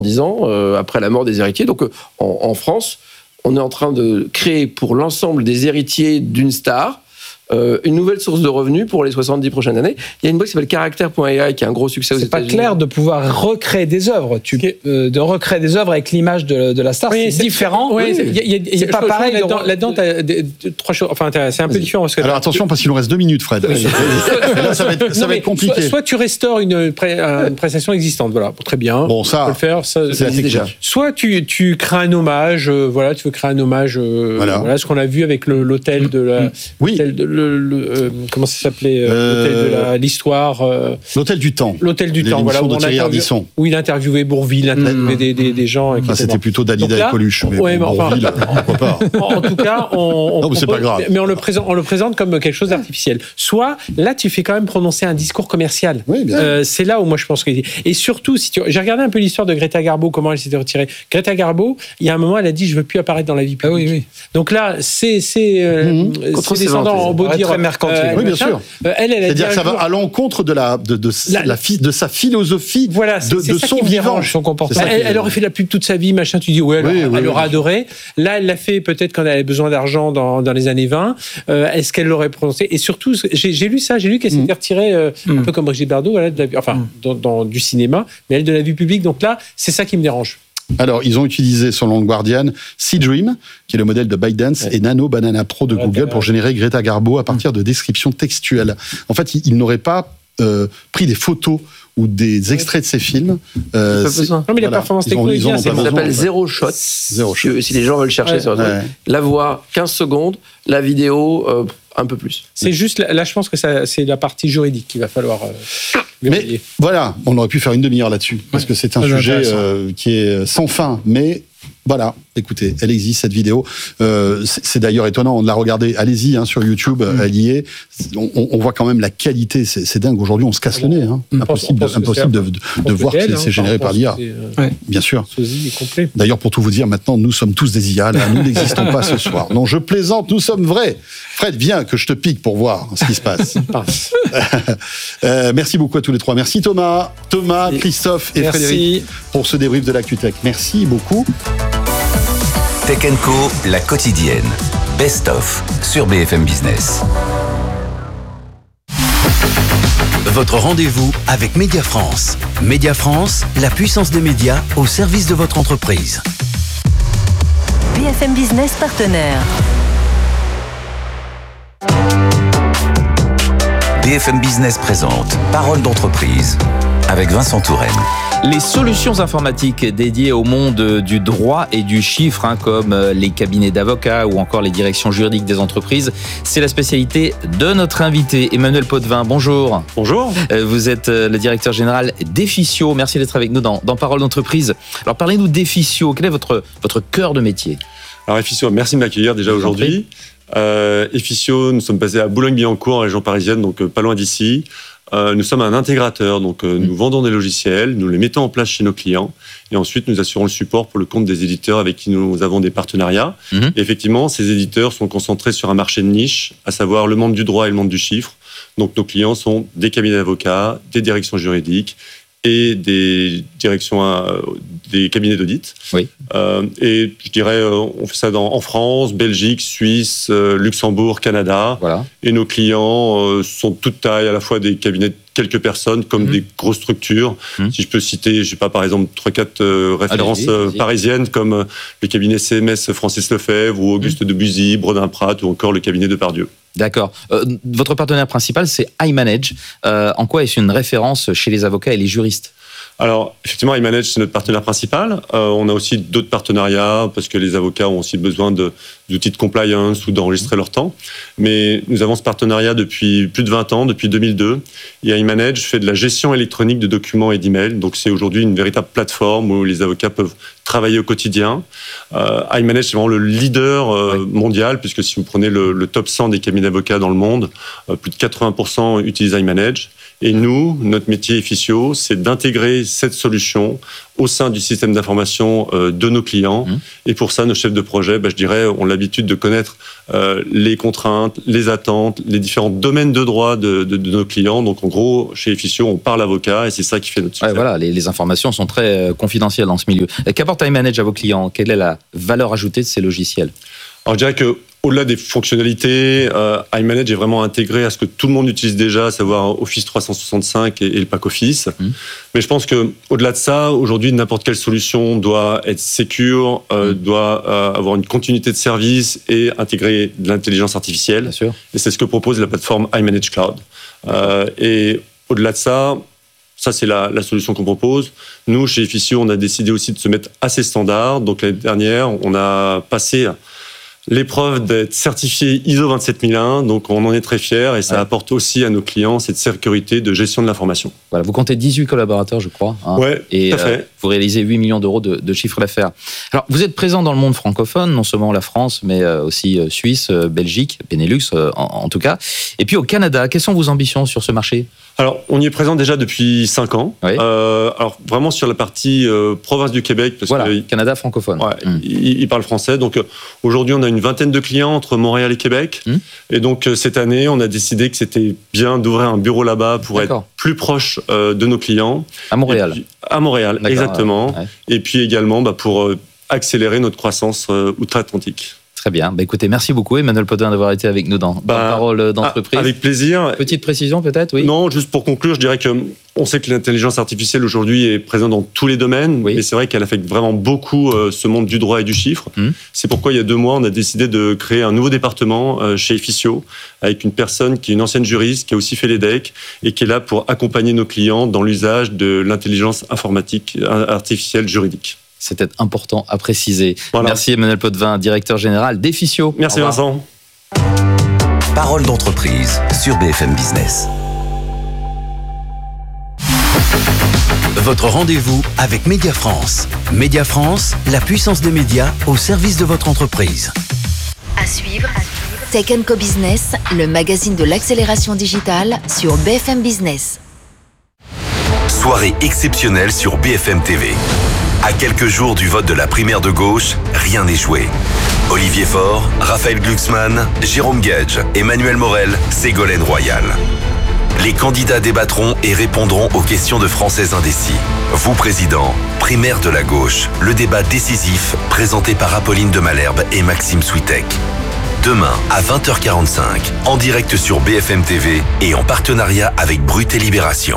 10 ans, après la mort des héritiers. Donc en France, on est en train de créer pour l'ensemble des héritiers d'une star une nouvelle source de revenus pour les 70 prochaines années. Il y a une boîte qui s'appelle Character.ai qui a un gros succès aux États-Unis. C'est pas clair de pouvoir recréer des œuvres. De recréer des œuvres avec l'image de la star, c'est différent. Oui, c'est pas pareil. Là-dedans, tu as trois choses. Enfin, c'est un peu différent. Parce que alors attention, parce qu'il nous reste 2 minutes, Fred. Là, ça va être compliqué. Soit tu restaures une prestation existante. Voilà, très bien. Bon, ça, on peut le faire. Ça, c'est déjà. Soit tu crées un hommage. Voilà, tu veux créer un hommage. Voilà, ce qu'on a vu avec l'hôtel de la. Oui. Comment ça s'appelait l'hôtel de l'histoire. L'hôtel du temps. L'hôtel du temps. Voilà, où il interviewait Bourvil, il interviewait des gens. C'était plutôt Dalida et Coluche. Mais Bourvil, pourquoi pas. En tout cas, non, c'est pas grave. Mais on le présente comme quelque chose d'artificiel. Soit là, tu fais quand même prononcer un discours commercial. Oui, bien c'est là où moi je pense que. Et surtout, j'ai regardé un peu l'histoire de Greta Garbo, comment elle s'était retirée. Greta Garbo, il y a un moment, elle a dit je veux plus apparaître dans la vie publique. Oui. Donc là, c'est descendant en beau dire. Très mercantile. Oui, bien sûr. C'est-à-dire que ça va à l'encontre de sa philosophie, voilà, de son vivant, son comportement. Elle aurait fait de la pub toute sa vie, machin. Tu dis elle aura adoré. Là, elle l'a fait peut-être quand elle avait besoin d'argent dans les années 20. Est-ce qu'elle l'aurait prononcé? Et surtout, j'ai lu qu'elle s'était retirée un peu comme Brigitte Bardot, du cinéma, mais elle de la vie publique. Donc là, c'est ça qui me dérange. Alors, ils ont utilisé, selon le Guardian, Seedream, qui est le modèle de ByteDance, et Nano Banana Pro de Google pour générer Greta Garbo à partir de descriptions textuelles. En fait, ils n'auraient pas pris des photos ou des extraits de ces films. Non, mais la performance technologique, ça s'appelle Zero Shot. Si les gens veulent chercher sur la voix, 15 secondes, la vidéo, un peu plus. C'est juste, là, je pense que c'est la partie juridique qu'il va falloir... Mais voilà, on aurait pu faire une demi-heure là-dessus, parce que c'est un sujet qui est sans fin. Mais voilà, écoutez, elle existe, cette vidéo. C'est d'ailleurs étonnant, on l'a regardée. Allez-y, sur YouTube, elle y est. On voit quand même la qualité, c'est dingue. Aujourd'hui, on se casse le nez. Impossible de voir que c'est généré par l'IA. Bien sûr. D'ailleurs, pour tout vous dire, maintenant, nous sommes tous des IA. Là, nous n'existons pas ce soir. Non, je plaisante, nous sommes vrais. Fred, viens que je te pique pour voir ce qui se passe. Merci beaucoup à tous les trois. Merci Thomas, Christophe et Frédéric pour ce débrief de l'ActuTech. Merci beaucoup. Tech & Co, la quotidienne. Best of sur BFM Business. Votre rendez-vous avec Média France. Média France, la puissance des médias au service de votre entreprise. BFM Business partenaire. BFM Business présente Parole d'entreprise avec Vincent Touraine. Les solutions informatiques dédiées au monde du droit et du chiffre, comme les cabinets d'avocats ou encore les directions juridiques des entreprises, c'est la spécialité de notre invité, Emmanuel Potvin. Bonjour. Bonjour. Vous êtes le directeur général d'Efficio. Merci d'être avec nous dans Parole d'entreprise. Alors parlez-nous d'Efficio. Quel est votre cœur de métier? Alors Efficio, merci de m'accueillir déjà aujourd'hui. Efficio, nous sommes basés à Boulogne-Billancourt, en région parisienne, donc pas loin d'ici. Nous sommes un intégrateur, donc nous vendons des logiciels, nous les mettons en place chez nos clients et ensuite nous assurons le support pour le compte des éditeurs avec qui nous avons des partenariats. Et effectivement, ces éditeurs sont concentrés sur un marché de niche, à savoir le monde du droit et le monde du chiffre. Donc nos clients sont des cabinets d'avocats, des directions juridiques et des cabinets d'audit. Oui. Et je dirais, on fait ça en France, Belgique, Suisse, Luxembourg, Canada. Voilà. Et nos clients sont de toute taille, à la fois des cabinets de quelques personnes comme des grosses structures. Si je peux citer, je sais pas, par exemple, 3-4 références parisiennes comme le cabinet CMS Francis Lefebvre ou Auguste Debussy, Brodin-Pratt ou encore le cabinet de Pardieu. D'accord. Votre partenaire principal, c'est iManage. En quoi est-ce une référence chez les avocats et les juristes ? Alors, effectivement, iManage, c'est notre partenaire principal. On a aussi d'autres partenariats parce que les avocats ont aussi besoin d'outils de compliance ou d'enregistrer leur temps. Mais nous avons ce partenariat depuis plus de 20 ans, depuis 2002. Et iManage fait de la gestion électronique de documents et d'emails. Donc, c'est aujourd'hui une véritable plateforme où les avocats peuvent travailler au quotidien. iManage, c'est vraiment le leader mondial, puisque si vous prenez le top 100 des cabinets d'avocats dans le monde, plus de 80% utilisent iManage. Et nous, notre métier Efficio, c'est d'intégrer cette solution au sein du système d'information de nos clients. Et pour ça, nos chefs de projet, je dirais, ont l'habitude de connaître les contraintes, les attentes, les différents domaines de droit de nos clients. Donc en gros, chez Efficio, on parle avocat et c'est ça qui fait notre succès. Ouais, voilà, les informations sont très confidentielles dans ce milieu. Qu'apporte iManage à vos clients? Quelle est la valeur ajoutée de ces logiciels? Alors je dirais que au-delà des fonctionnalités, iManage est vraiment intégré à ce que tout le monde utilise déjà, à savoir Office 365 et le pack Office. Mais je pense que au-delà de ça, aujourd'hui, n'importe quelle solution doit être secure, doit avoir une continuité de service et intégrer de l'intelligence artificielle. Bien sûr. Et c'est ce que propose la plateforme iManage Cloud. Et au-delà de ça, c'est la solution qu'on propose. Nous, chez Efficio, on a décidé aussi de se mettre à ces standards. Donc l'année dernière, on a passé l'épreuve d'être certifié ISO 27001, donc on en est très fiers et ça apporte aussi à nos clients cette sécurité de gestion de l'information. Voilà, vous comptez 18 collaborateurs, je crois. Ouais, et tout à fait. Vous réalisez 8 millions d'euros de chiffre d'affaires. Alors, vous êtes présent dans le monde francophone, non seulement la France, mais aussi Suisse, Belgique, Benelux en tout cas. Et puis au Canada, quelles sont vos ambitions sur ce marché? Alors, on y est présent déjà depuis 5 ans. Oui. Alors, vraiment sur la partie province du Québec. Parce voilà, que, Canada francophone. Ouais, ils parlent français. Donc, aujourd'hui, on a une vingtaine de clients entre Montréal et Québec. Et donc, cette année, on a décidé que c'était bien d'ouvrir un bureau là-bas pour être plus proche de nos clients. À Montréal. À Montréal, exactement. Ouais. Et puis également pour accélérer notre croissance outre-Atlantique. Très bien. Écoutez, merci beaucoup Emmanuel Podin d'avoir été avec nous dans Parole d'entreprise. Avec plaisir. Petite précision peut-être, oui. Non, juste pour conclure, je dirais que on sait que l'intelligence artificielle aujourd'hui est présente dans tous les domaines, mais c'est vrai qu'elle affecte vraiment beaucoup ce monde du droit et du chiffre. C'est pourquoi il y a 2 mois, on a décidé de créer un nouveau département chez Efficio avec une personne qui est une ancienne juriste, qui a aussi fait l'EDEC et qui est là pour accompagner nos clients dans l'usage de l'intelligence artificielle juridique. C'était important à préciser. Voilà. Merci Emmanuel Potvin, directeur général d'Efficio. Merci Vincent. Parole d'entreprise sur BFM Business. Votre rendez-vous avec Média France. Média France, la puissance des médias au service de votre entreprise. À suivre, Tech & Co Business, le magazine de l'accélération digitale sur BFM Business. Soirée exceptionnelle sur BFM TV. À quelques jours du vote de la primaire de gauche, rien n'est joué. Olivier Faure, Raphaël Glucksmann, Jérôme Gage, Emmanuel Morel, Ségolène Royal. Les candidats débattront et répondront aux questions de Français indécis. Vous, président, primaire de la gauche, le débat décisif présenté par Apolline de Malherbe et Maxime Switek. Demain à 20h45, en direct sur BFM TV et en partenariat avec Brut et Libération.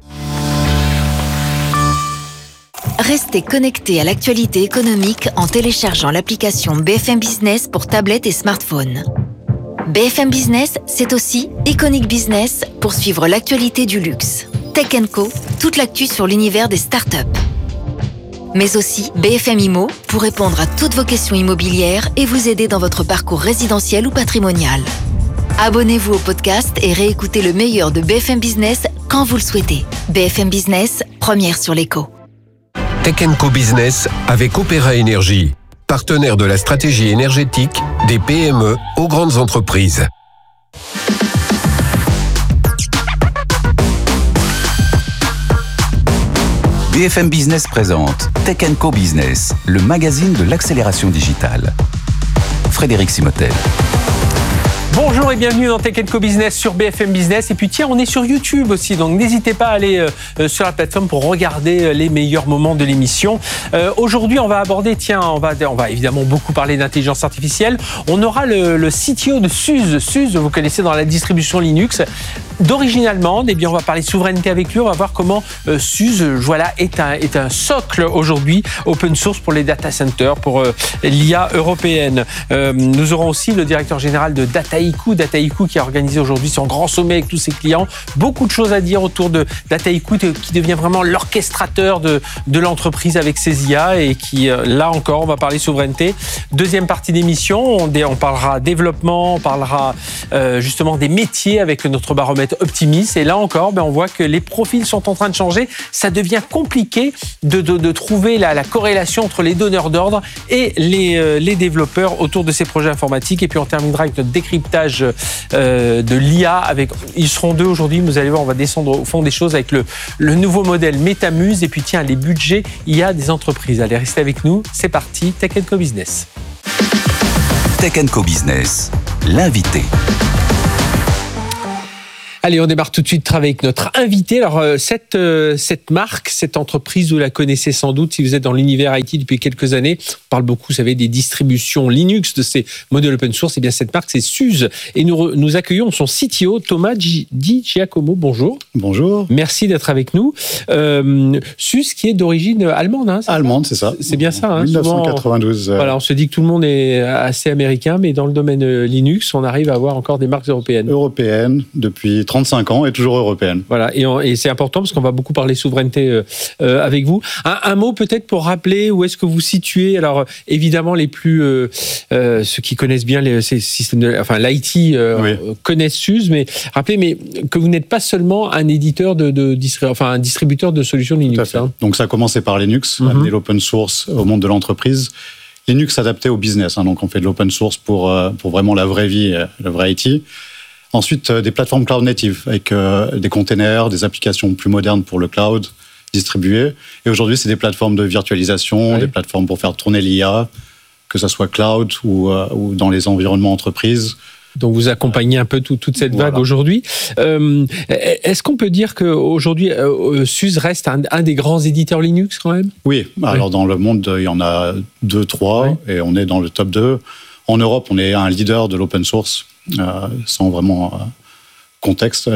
Restez connectés à l'actualité économique en téléchargeant l'application BFM Business pour tablette et smartphone. BFM Business, c'est aussi Iconic Business pour suivre l'actualité du luxe. Tech & Co, toute l'actu sur l'univers des startups. Mais aussi BFM Immo pour répondre à toutes vos questions immobilières et vous aider dans votre parcours résidentiel ou patrimonial. Abonnez-vous au podcast et réécoutez le meilleur de BFM Business quand vous le souhaitez. BFM Business, première sur l'écho. Tech & Co Business avec Opéra Énergie, partenaire de la stratégie énergétique des PME aux grandes entreprises. BFM Business présente Tech & Co Business, le magazine de l'accélération digitale. Frédéric Simotel. Bonjour et bienvenue dans Tech & Co Business sur BFM Business. Et puis tiens, on est sur YouTube aussi, donc n'hésitez pas à aller sur la plateforme pour regarder les meilleurs moments de l'émission. Aujourd'hui, on va aborder, on va évidemment beaucoup parler d'intelligence artificielle. On aura le CTO de Suze. Suze, vous connaissez dans la distribution Linux. D'origine allemande, eh bien on va parler souveraineté avec lui, on va voir comment Suze est un socle aujourd'hui open source pour les data centers, pour l'IA européenne. Nous aurons aussi le directeur général de Dataiku qui a organisé aujourd'hui son grand sommet avec tous ses clients. Beaucoup de choses à dire autour de Dataiku qui devient vraiment l'orchestrateur de l'entreprise avec ses IA et qui, là encore, on va parler souveraineté. Deuxième partie d'émission, on parlera développement, on parlera justement des métiers avec notre baromètre Optimis. Et là encore, on voit que les profils sont en train de changer. Ça devient compliqué de trouver la corrélation entre les donneurs d'ordre et les développeurs autour de ces projets informatiques. Et puis on terminera avec notre décryptage pilotage de l'IA. Ils seront 2 aujourd'hui, vous allez voir, on va descendre au fond des choses avec le nouveau modèle MetaMuse et puis tiens, les budgets IA des entreprises. Allez, restez avec nous, c'est parti, Tech & Co Business. Tech & Co Business, l'invité. Allez, on démarre tout de suite avec notre invité. Alors, cette marque, cette entreprise, vous la connaissez sans doute si vous êtes dans l'univers IT depuis quelques années. On parle beaucoup, vous savez, des distributions Linux, de ces modèles open source. Et bien, cette marque, c'est SUSE. Et nous accueillons son CTO, Thomas Di Giacomo. Bonjour. Bonjour. Merci d'être avec nous. SUSE, qui est d'origine allemande. Hein, allemande, c'est ça. C'est bien ça. 1992. Souvent, voilà, on se dit que tout le monde est assez américain, mais dans le domaine Linux, on arrive à avoir encore des marques européennes. Européennes, depuis 35 ans et toujours européenne. Voilà, et c'est important parce qu'on va beaucoup parler souveraineté avec vous. Un mot peut-être pour rappeler où est-ce que vous situez. Alors évidemment, les plus ceux qui connaissent bien ces systèmes l'IT connaissent SUSE, mais rappelez que vous n'êtes pas seulement un éditeur un distributeur de solutions Linux. Tout à fait. Hein. Donc ça a commencé par Linux, amener l'open source au monde de l'entreprise. Linux adapté au business, donc on fait de l'open source pour vraiment la vraie vie, le vrai IT. Ensuite, des plateformes cloud native avec des containers, des applications plus modernes pour le cloud distribuées. Et aujourd'hui, c'est des plateformes de virtualisation, des plateformes pour faire tourner l'IA, que ce soit cloud ou dans les environnements entreprises. Donc vous accompagnez un peu toute cette vague aujourd'hui. Est-ce qu'on peut dire qu'aujourd'hui, SUSE reste un des grands éditeurs Linux quand même ? Oui, alors dans le monde, il y en a 2-3 et on est dans le top 2. En Europe, on est un leader de l'open source. Sans vraiment contexte,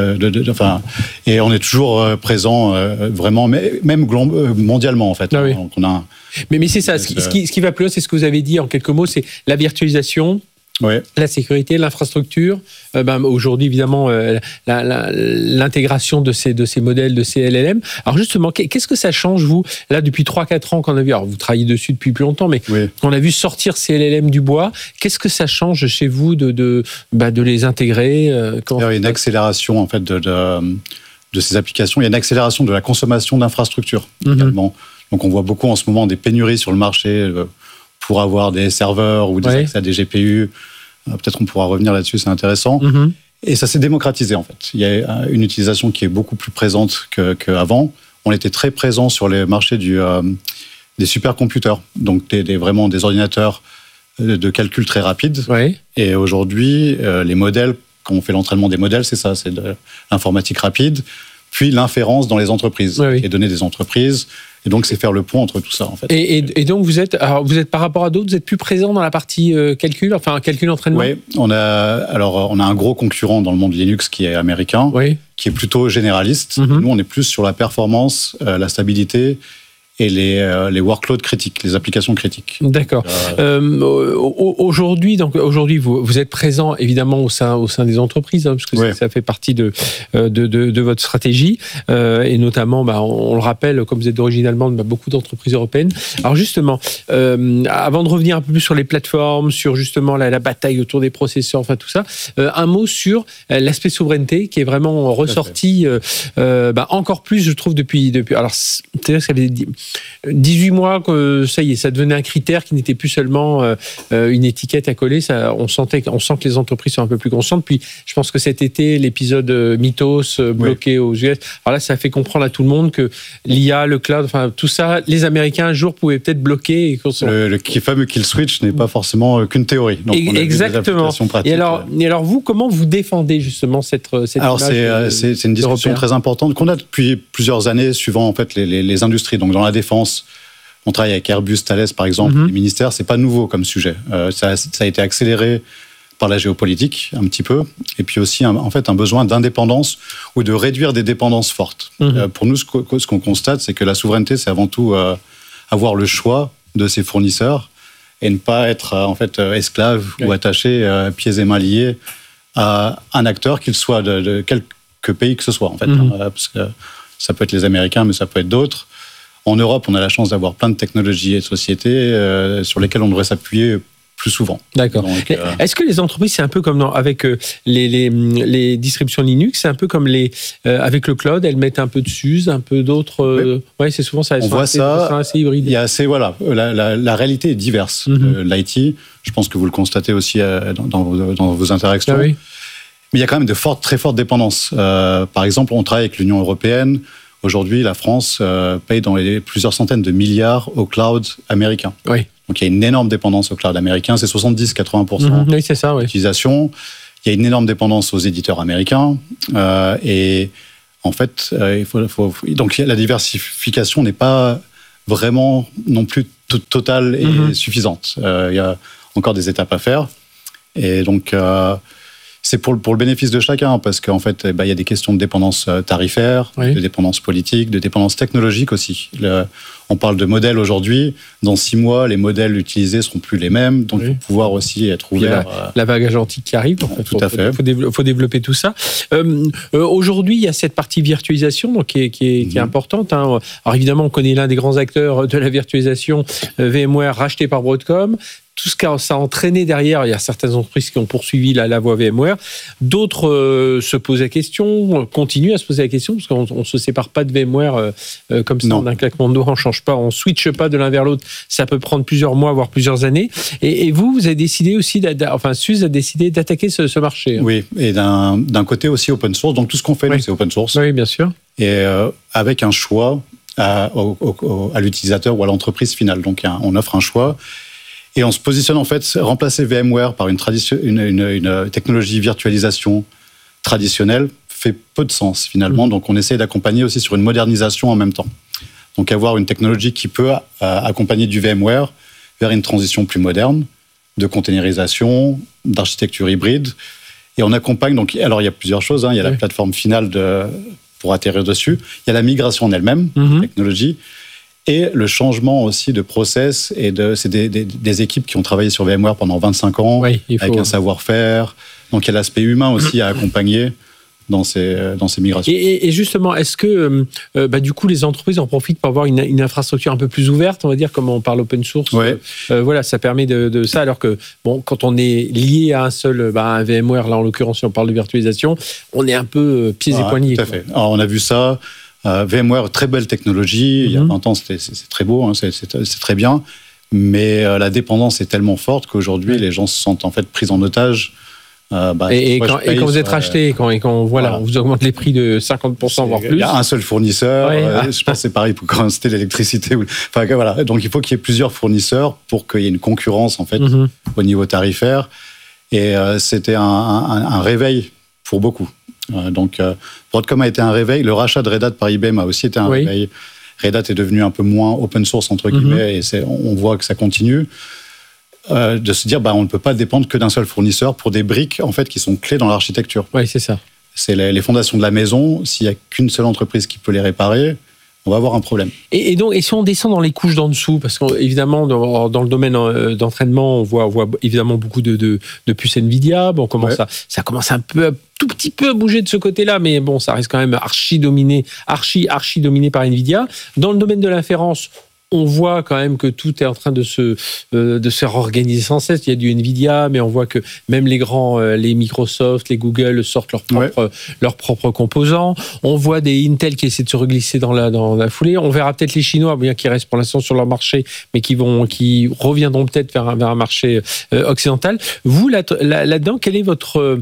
et on est toujours présent vraiment, même mondialement en fait. Ah oui. Donc on a mais c'est ça, ce qui va plus, c'est ce que vous avez dit en quelques mots, c'est la virtualisation. Oui. La sécurité, l'infrastructure. Aujourd'hui, évidemment, l'intégration de ces modèles, de ces LLM. Alors justement, qu'est-ce que ça change, vous, là, depuis 3-4 ans qu'on a vu, alors vous travaillez dessus depuis plus longtemps, mais qu'on a vu sortir ces LLM du bois, qu'est-ce que ça change chez vous de les intégrer Il y a une accélération, en fait, de ces applications. Il y a une accélération de la consommation d'infrastructures, également. Donc on voit beaucoup en ce moment des pénuries sur le marché pour avoir des serveurs ou des accès à des GPU. Peut-être on pourra revenir là-dessus, c'est intéressant. Et ça s'est démocratisé, en fait. Il y a une utilisation qui est beaucoup plus présente qu'avant. On était très présent sur les marchés des supercomputers, donc vraiment des ordinateurs de calcul très rapides. Et aujourd'hui, les modèles, quand on fait l'entraînement des modèles, c'est ça, c'est de l'informatique rapide, puis l'inférence dans les entreprises, les données des entreprises. Et donc, c'est faire le pont entre tout ça, en fait. Et donc, vous êtes par rapport à d'autres, vous êtes plus présent dans la partie calcul entraînement. Oui, on a un gros concurrent dans le monde Linux qui est américain, qui est plutôt généraliste. Nous, on est plus sur la performance, la stabilité et les workloads critiques, les applications critiques. D'accord. Aujourd'hui, vous êtes présent évidemment au sein des entreprises, parce que ça fait partie de votre stratégie, et notamment, on le rappelle, comme vous êtes d'origine allemande, beaucoup d'entreprises européennes. Alors justement, avant de revenir un peu plus sur les plateformes, sur justement la bataille autour des processeurs, enfin tout ça, un mot sur l'aspect souveraineté qui est vraiment ressorti encore plus, je trouve, depuis. Alors, c'est-à-dire que ça avait 18 mois que ça y est, ça devenait un critère qui n'était plus seulement une étiquette à coller. On sent que les entreprises sont un peu plus conscientes. Puis je pense que cet été, l'épisode Mythos bloqué aux US, alors là, ça fait comprendre à tout le monde que l'IA, le cloud, enfin tout ça, les Américains un jour pouvaient peut-être bloquer. Le fameux kill switch n'est pas forcément qu'une théorie. Donc exactement. Et alors vous, comment vous défendez justement cette alors c'est une discussion très importante qu'on a depuis plusieurs années, suivant en fait les industries. Donc dans la défense, on travaille avec Airbus, Thales par exemple, les ministères, c'est pas nouveau comme sujet. Ça a été accéléré par la géopolitique un petit peu, et puis aussi un besoin d'indépendance ou de réduire des dépendances fortes. Pour nous, ce qu'on constate, c'est que la souveraineté, c'est avant tout avoir le choix de ses fournisseurs et ne pas être esclave ou attaché pieds et mains liés à un acteur, qu'il soit de quelque pays que ce soit, en fait. Parce que ça peut être les Américains, mais ça peut être d'autres. En Europe, on a la chance d'avoir plein de technologies et de sociétés sur lesquelles on devrait s'appuyer plus souvent. D'accord. Est-ce que les entreprises, c'est un peu comme avec les distributions Linux, c'est un peu comme avec le cloud, elles mettent un peu de SUSE, un peu d'autres... Oui, c'est souvent ça. On voit ça. Assez hybride. Il y a la réalité est diverse. L'IT, je pense que vous le constatez aussi dans vos interactions. Ah oui. Mais il y a quand même de très fortes dépendances. Par exemple, on travaille avec l'Union européenne. Aujourd'hui, la France paye dans plusieurs centaines de milliards au cloud américain. Oui. Donc il y a une énorme dépendance au cloud américain, c'est 70-80% oui, c'est ça, oui. d'utilisation. Il y a une énorme dépendance aux éditeurs américains. Et en fait, donc la diversification n'est pas vraiment non plus totale et suffisante. Il y a encore des étapes à faire. Et donc, c'est pour le bénéfice de chacun, parce qu'en fait, il y a des questions de dépendance tarifaire, de dépendance politique, de dépendance technologique aussi. On parle de modèles aujourd'hui. Dans 6 mois, les modèles utilisés seront plus les mêmes, donc il faut pouvoir aussi être ouvert. La vague agentique qui arrive. Tout à fait. Il faut développer tout ça. Aujourd'hui, il y a cette partie virtualisation donc, qui est importante. Hein. Alors évidemment, on connaît l'un des grands acteurs de la virtualisation, VMware, racheté par Broadcom. Tout ce que ça a entraîné derrière, il y a certaines entreprises qui ont poursuivi la voie VMware. D'autres se posent la question, continuent à se poser la question, parce qu'on ne se sépare pas de VMware comme ça, d'un claquement de doigts, on ne change pas, on ne switche pas de l'un vers l'autre. Ça peut prendre plusieurs mois, voire plusieurs années. Et vous avez décidé aussi, SUSE a décidé d'attaquer ce marché. Hein. Oui, et d'un côté aussi open source. Donc tout ce qu'on fait, nous, c'est open source. Oui, bien sûr. Et avec un choix à l'utilisateur ou à l'entreprise finale. Donc on offre un choix. Et on se positionne en fait, remplacer VMware par une technologie virtualisation traditionnelle fait peu de sens finalement. Donc on essaie d'accompagner aussi sur une modernisation en même temps. Donc avoir une technologie qui peut accompagner du VMware vers une transition plus moderne, de containerisation, d'architecture hybride. Et on accompagne, donc, alors il y a plusieurs choses, hein. Il y a la plateforme finale pour atterrir dessus, il y a la migration en elle-même, technologie, et le changement aussi de process. C'est des équipes qui ont travaillé sur VMware pendant 25 ans, avec un savoir-faire. Donc il y a l'aspect humain aussi à accompagner dans ces migrations. Et justement, est-ce que du coup les entreprises en profitent pour avoir une infrastructure un peu plus ouverte, on va dire, comme on parle open source. Voilà, ça permet de ça, alors que quand on est lié à un seul, un VMware, là en l'occurrence, si on parle de virtualisation, on est un peu pieds et poignets. Tout à fait. Alors on a vu ça. VMware, très belle technologie. Il y a 20 ans, c'est très beau, hein, c'est très bien. Mais la dépendance est tellement forte qu'aujourd'hui, les gens se sentent en fait pris en otage. Quand vous êtes racheté, quand on vous augmente les prix de 50%, voire plus. Il y a un seul fournisseur. Je pense que c'est pareil pour quand c'était l'électricité. Voilà. Donc il faut qu'il y ait plusieurs fournisseurs pour qu'il y ait une concurrence en fait au niveau tarifaire. Et c'était un réveil pour beaucoup. Donc Broadcom a été un réveil. Le rachat de Red Hat par IBM a aussi été un réveil. Red Hat est devenu un peu moins open source entre guillemets, et on voit que ça continue. De se dire, on ne peut pas dépendre que d'un seul fournisseur pour des briques en fait qui sont clés dans l'architecture. Oui, c'est ça. C'est les fondations de la maison. S'il n'y a qu'une seule entreprise qui peut les réparer, on va avoir un problème. Et donc, si on descend dans les couches d'en dessous, parce qu'évidemment, dans le domaine d'entraînement, on voit évidemment beaucoup de puces Nvidia. Ça commence tout petit peu à bouger de ce côté-là, mais ça reste quand même archi dominé par Nvidia. Dans le domaine de l'inférence, on voit quand même que tout est en train de se réorganiser sans cesse. Il y a du Nvidia, mais on voit que même les grands, les Microsoft, les Google sortent leurs propres composants. On voit des Intel qui essaient de se reglisser dans la foulée. On verra peut-être les Chinois, bien qu'ils restent pour l'instant sur leur marché, mais qui reviendront peut-être vers un marché occidental. Vous, là-dedans, quelle est votre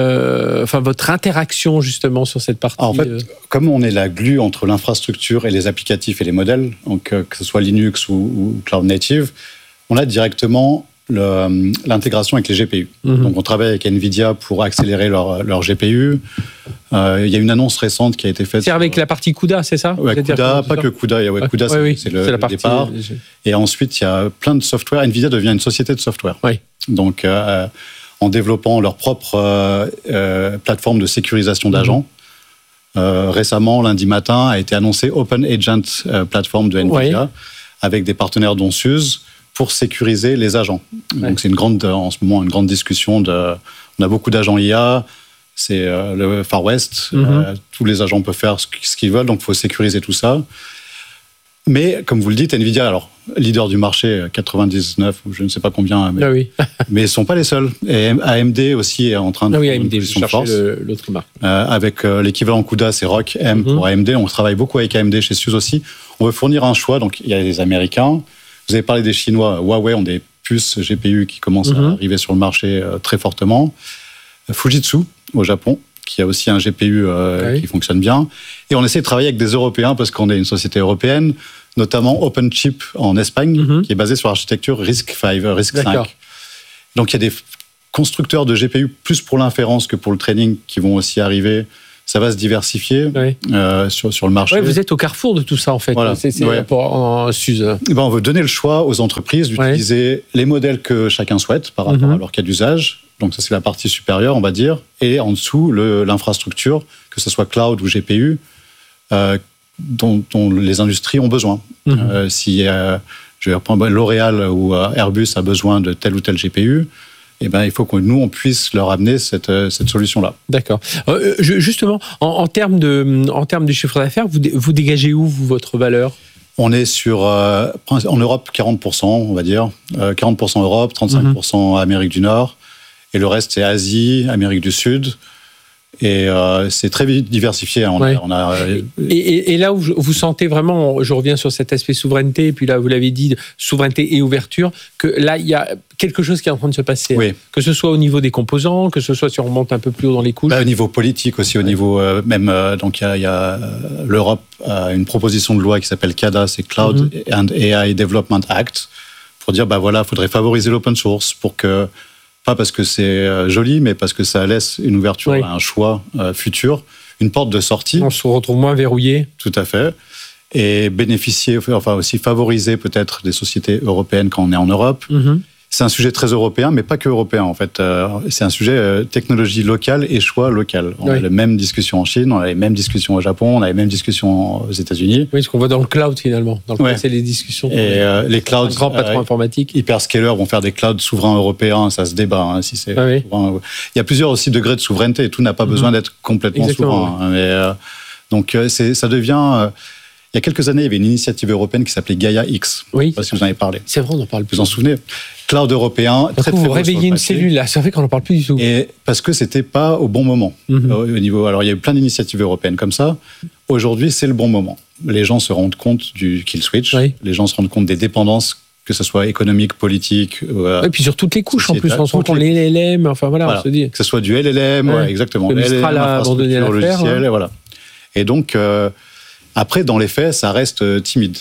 interaction justement sur cette partie? En fait, comme on est la glue entre l'infrastructure et les applicatifs et les modèles, donc que ce soit Linux ou Cloud Native, on a directement l'intégration avec les GPU. Donc on travaille avec Nvidia pour accélérer leur GPU. Il y a une annonce récente qui a été faite. C'est avec la partie CUDA, c'est ça? CUDA, pas que CUDA. CUDA, c'est le départ. Et ensuite, il y a plein de software. Nvidia devient une société de software. Donc, en développant leur propre plateforme de sécurisation d'agents. Récemment, lundi matin, a été annoncé Open Agent plateforme de Nvidia avec des partenaires dont SUSE pour sécuriser les agents. Donc c'est en ce moment une grande discussion. On a beaucoup d'agents IA, c'est le Far West. Tous les agents peuvent faire ce qu'ils veulent, donc il faut sécuriser tout ça. Mais, comme vous le dites, Nvidia, alors, leader du marché, 99 ou je ne sais pas combien, mais, mais ils ne sont pas les seuls. Et AMD aussi est en train de prendre une position de force. L'autre marque. Avec l'équivalent CUDA, c'est ROC M pour AMD. On travaille beaucoup avec AMD chez SUSE aussi. On veut fournir un choix. Donc, il y a les Américains. Vous avez parlé des Chinois. Huawei ont des puces GPU qui commencent à arriver sur le marché très fortement. Fujitsu, au Japon, qui a aussi un GPU qui fonctionne bien. Et on essaie de travailler avec des Européens parce qu'on est une société européenne, notamment OpenChip en Espagne, qui est basée sur l'architecture RISC-V, RISC-V. Donc il y a des constructeurs de GPU plus pour l'inférence que pour le training qui vont aussi arriver. Ça va se diversifier sur le marché. Ouais, vous êtes au carrefour de tout ça, en fait. Voilà. En SUSE. On veut donner le choix aux entreprises d'utiliser les modèles que chacun souhaite par rapport à leur cas d'usage. Donc ça, c'est la partie supérieure, on va dire. Et en dessous, l'infrastructure, que ce soit cloud ou GPU, dont les industries ont besoin. Si je vais reprendre L'Oréal ou Airbus a besoin de tel ou tel GPU, eh ben, il faut que nous, on puisse leur amener cette solution-là. D'accord. Justement, en termes de chiffre d'affaires, vous dégagez où, vous, votre valeur ? On est sur, en Europe, 40%, on va dire. 40% Europe, 35% Amérique du Nord. Et le reste, c'est Asie, Amérique du Sud. Et c'est très diversifié. Et là où vous sentez vraiment, je reviens sur cet aspect souveraineté, puis là, vous l'avez dit, souveraineté et ouverture, que là, il y a quelque chose qui est en train de se passer. Oui. Que ce soit au niveau des composants, que ce soit si on remonte un peu plus haut dans les couches. Au niveau politique aussi, au niveau même, donc il y a l'Europe a une proposition de loi qui s'appelle CADA, c'est Cloud and AI Development Act, pour dire, il faudrait favoriser l'open source pour que, pas parce que c'est joli, mais parce que ça laisse une ouverture à un choix futur, une porte de sortie. On se retrouve moins verrouillé. Tout à fait. Et bénéficier, enfin aussi favoriser peut-être des sociétés européennes quand on est en Europe. C'est un sujet très européen, mais pas que européen en fait. C'est un sujet technologie locale et choix local. On a les mêmes discussions en Chine, on a les mêmes discussions au Japon, on a les mêmes discussions aux États-Unis. Oui, ce qu'on voit dans le cloud finalement. Dans le cloud, c'est les discussions. Et les clouds, grands patrons informatiques, hyperscalers vont faire des clouds souverains européens. Ça se débat. Si c'est souverain. Il y a plusieurs aussi degrés de souveraineté. Tout n'a pas besoin d'être complètement souverain. Mais, donc ça devient. Il y a quelques années, il y avait une initiative européenne qui s'appelait Gaia X. Oui. Je ne sais pas si vous en avez parlé. C'est vrai, on en parle plus. Vous en souvenez ? Cloud européen. Très vous réveillez une cellule là, ça fait qu'on n'en parle plus du tout. Et parce que c'était pas au bon moment. Au niveau, alors il y a eu plein d'initiatives européennes comme ça. Aujourd'hui, c'est le bon moment. Les gens se rendent compte du kill switch. Les gens se rendent compte des dépendances, que ce soit économique, politique. Et puis sur toutes les couches en plus, on se rend compte les LLM, enfin voilà, on se dit. Que ce soit du LLM, exactement. Le Mistral a abandonné l'affaire. Voilà. Et donc, après, dans les faits, ça reste timide.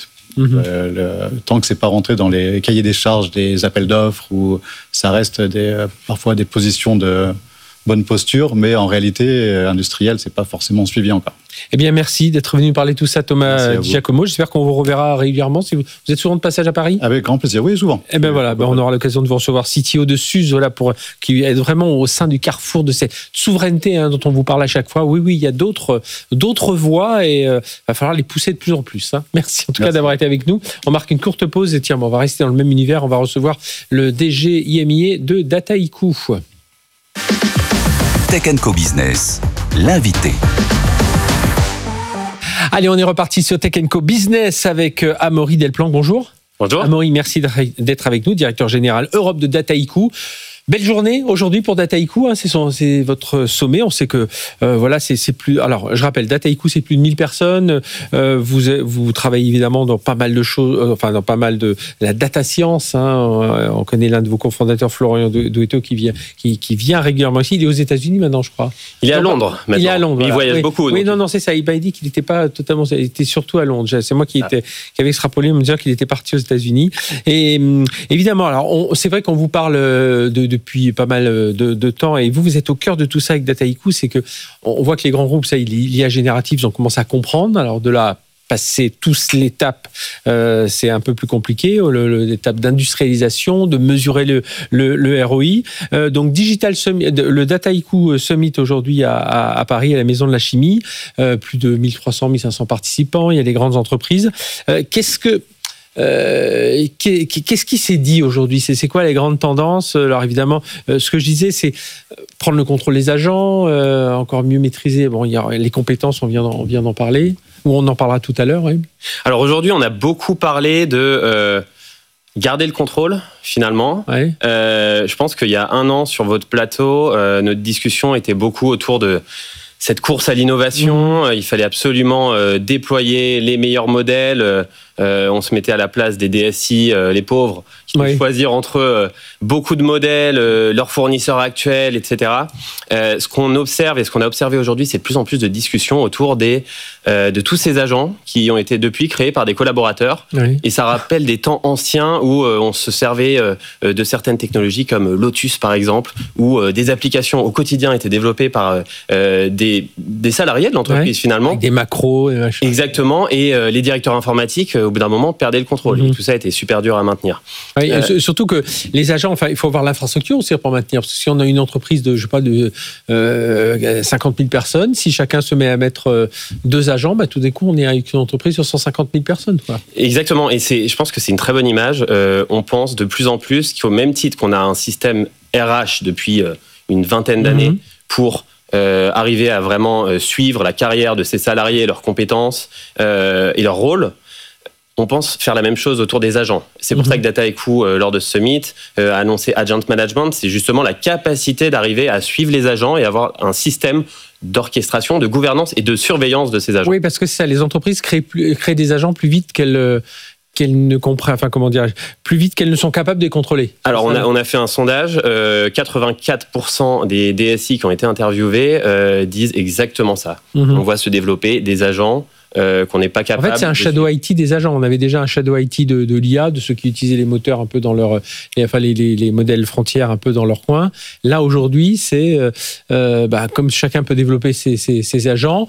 Tant que c'est pas rentré dans les cahiers des charges des appels d'offres, où ça reste parfois des positions de bonne posture, mais en réalité industrielle, c'est pas forcément suivi encore. Eh bien, merci d'être venu parler de tout ça, Thomas Di Giacomo. J'espère qu'on vous reverra régulièrement. Si vous êtes souvent de passage à Paris ? Avec grand plaisir, oui, souvent. Eh bien voilà, on aura l'occasion de vous recevoir, CTO de SUSE, qui est vraiment au sein du carrefour de cette souveraineté dont on vous parle à chaque fois. Oui, il y a d'autres voies et va falloir les pousser de plus en plus. Merci en tout cas d'avoir été avec nous. On marque une courte pause et on va rester dans le même univers. On va recevoir le DG IMIA de Dataiku. Tech & Co Business, l'invité. Allez, on est reparti sur Tech & Co Business avec Amaury Delplanque. Bonjour. Bonjour. Amaury, merci d'être avec nous, directeur général Europe de Dataiku. Belle journée aujourd'hui pour Dataiku, c'est votre sommet. On sait que c'est plus. Alors, je rappelle, Dataiku, c'est plus de 1000 personnes. Vous travaillez évidemment dans pas mal de choses, dans pas mal de la data science. On connaît l'un de vos cofondateurs, Florian Douetto, qui vient régulièrement ici. Il est aux États-Unis maintenant, je crois. Il est à Londres maintenant. Il est à Londres. Il voyage beaucoup. Oui, non, c'est ça. Il m'a dit qu'il n'était pas totalement. Il était surtout à Londres. C'est moi qui avait extrapolé, me dire qu'il était parti aux États-Unis. Et évidemment, alors c'est vrai qu'on vous parle depuis pas mal de temps, et vous êtes au cœur de tout ça avec Dataiku. C'est que on voit que les grands groupes, ça, l'IA générative, ils ont commencé à comprendre. Alors de là, passer tous l'étape, c'est un peu plus compliqué, l'étape d'industrialisation, de mesurer le ROI. Donc Digital Summit, le Dataiku Summit aujourd'hui à Paris, à la Maison de la Chimie, plus de 1300, 1500 participants. Il y a des grandes entreprises. Qu'est-ce qui s'est dit aujourd'hui ? C'est quoi les grandes tendances ? Alors évidemment, ce que je disais, c'est prendre le contrôle des agents, encore mieux maîtriser. Bon, il y a les compétences, on vient d'en parler. où on en parlera tout à l'heure. Oui. Alors aujourd'hui, on a beaucoup parlé de garder le contrôle, finalement. Ouais. Je pense qu'il y a 1 an, sur votre plateau, notre discussion était beaucoup autour de cette course à l'innovation. Il fallait absolument déployer les meilleurs modèles. On se mettait à la place des DSI, les pauvres, qui devaient choisir entre beaucoup de modèles, leurs fournisseurs actuels, etc. Ce qu'on observe et ce qu'on a observé aujourd'hui, c'est de plus en plus de discussions autour de tous ces agents qui ont été depuis créés par des collaborateurs. Oui. Et ça rappelle des temps anciens où on se servait de certaines technologies comme Lotus, par exemple, où des applications au quotidien étaient développées par des salariés de l'entreprise, finalement. Avec des macros et machin. Exactement. Et les directeurs informatiques, au bout d'un moment, perdaient le contrôle. Et tout ça était super dur à maintenir. Oui, surtout que les agents, il faut avoir l'infrastructure aussi pour maintenir. Parce que si on a une entreprise de 50 000 personnes, si chacun se met à mettre 2 agents, tout d'un coup, on est avec une entreprise sur 150 000 personnes. Quoi. Exactement. Et je pense que c'est une très bonne image. On pense de plus en plus qu'au même titre qu'on a un système RH depuis une vingtaine d'années pour arriver à vraiment suivre la carrière de ses salariés, leurs compétences et leur rôle, on pense faire la même chose autour des agents. C'est pour ça que Dataiku, lors de ce summit, a annoncé Agent Management. C'est justement la capacité d'arriver à suivre les agents et avoir un système d'orchestration, de gouvernance et de surveillance de ces agents. Oui, parce que c'est ça, les entreprises créent des agents plus vite qu'elles ne comprennent, plus vite qu'elles ne sont capables de les contrôler. Alors, on a fait un sondage. 84% des DSI qui ont été interviewés disent exactement ça. On voit se développer des agents qu'on n'est pas capable. En fait, c'est un shadow IT des agents. On avait déjà un shadow IT de l'IA, de ceux qui utilisaient les moteurs un peu dans les modèles frontières un peu dans leur coin. Là, aujourd'hui, c'est comme chacun peut développer ses agents.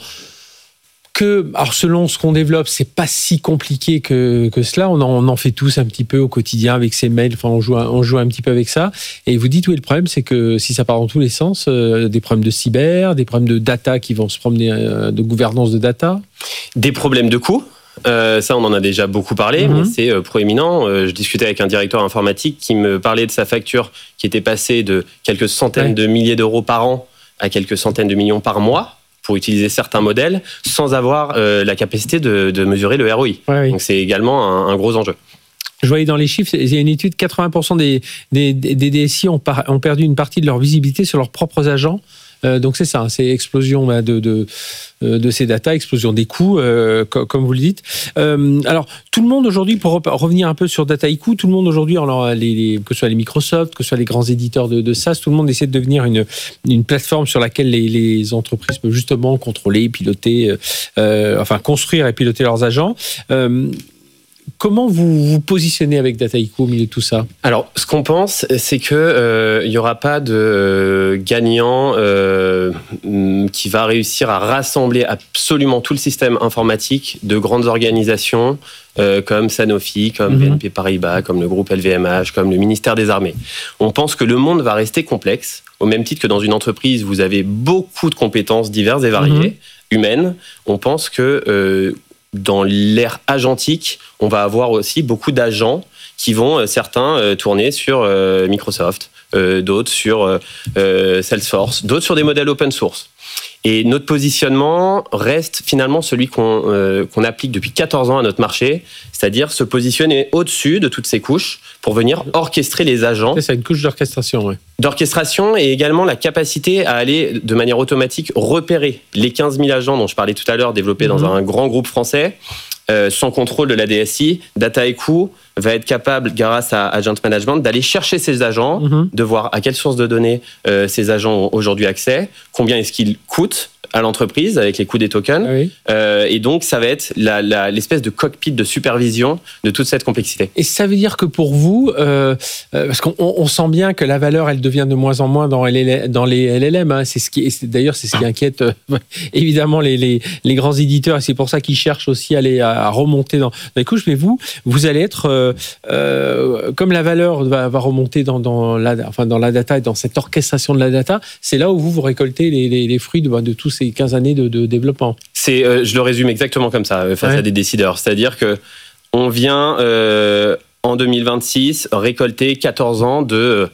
Alors selon ce qu'on développe, c'est pas si compliqué que cela. On en fait tous un petit peu au quotidien avec ses mails. Enfin, on joue un petit peu avec ça. Et vous dites, oui, le problème, c'est que si ça part dans tous les sens, des problèmes de cyber, des problèmes de data qui vont se promener, de gouvernance de data. Des problèmes de coûts. Ça, on en a déjà beaucoup parlé, mais c'est proéminent. Je discutais avec un directeur informatique qui me parlait de sa facture qui était passée de quelques centaines de milliers d'euros par an à quelques centaines de millions par mois pour utiliser certains modèles sans avoir la capacité de mesurer le ROI. Donc c'est également un gros enjeu. Je voyais dans les chiffres, il y a une étude, 80% des DSI ont perdu une partie de leur visibilité sur leurs propres agents. Donc c'est ça, c'est explosion de ces data, explosion des coûts, comme vous le dites. Alors tout le monde aujourd'hui, pour revenir un peu sur Dataiku, tout le monde aujourd'hui, que ce soit les Microsoft, que ce soit les grands éditeurs de SaaS, tout le monde essaie de devenir une plateforme sur laquelle les entreprises peuvent justement contrôler, piloter, construire et piloter leurs agents. Comment vous vous positionnez avec Dataiku au milieu de tout ça ? Alors, ce qu'on pense, c'est qu'il n'y aura pas de gagnant qui va réussir à rassembler absolument tout le système informatique de grandes organisations comme Sanofi, comme BNP Paribas, comme le groupe LVMH, comme le ministère des Armées. On pense que le monde va rester complexe, au même titre que dans une entreprise, vous avez beaucoup de compétences diverses et variées, humaines. On pense que dans l'ère agentique, on va avoir aussi beaucoup d'agents qui vont, certains, tourner sur Microsoft, d'autres sur Salesforce, d'autres sur des modèles open source. Et notre positionnement reste finalement celui qu'on applique depuis 14 ans à notre marché, c'est-à-dire se positionner au-dessus de toutes ces couches pour venir orchestrer les agents. C'est une couche d'orchestration, oui. D'orchestration et également la capacité à aller de manière automatique repérer les 15 000 agents dont je parlais tout à l'heure développés dans un grand groupe français, sans contrôle de la DSI. Dataiku va être capable, grâce à Agent Management, d'aller chercher ces agents, de voir à quelle source de données ces agents ont aujourd'hui accès, combien est-ce qu'ils coûtent à l'entreprise avec les coûts des tokens. Et donc, ça va être l'espèce de cockpit de supervision de toute cette complexité. Et ça veut dire que pour vous, parce qu'on sent bien que la valeur, elle devient de moins en moins dans les LLM. Hein. D'ailleurs, c'est ce qui inquiète évidemment les grands éditeurs. Et c'est pour ça qu'ils cherchent aussi à remonter dans les couches. Mais vous allez être, comme la valeur va remonter dans la data et dans cette orchestration de la data, c'est là où vous récoltez les fruits de tous ces 15 années de développement. Je le résume exactement comme ça, face à des décideurs. C'est-à-dire qu'on vient, en 2026, récolter 14 ans de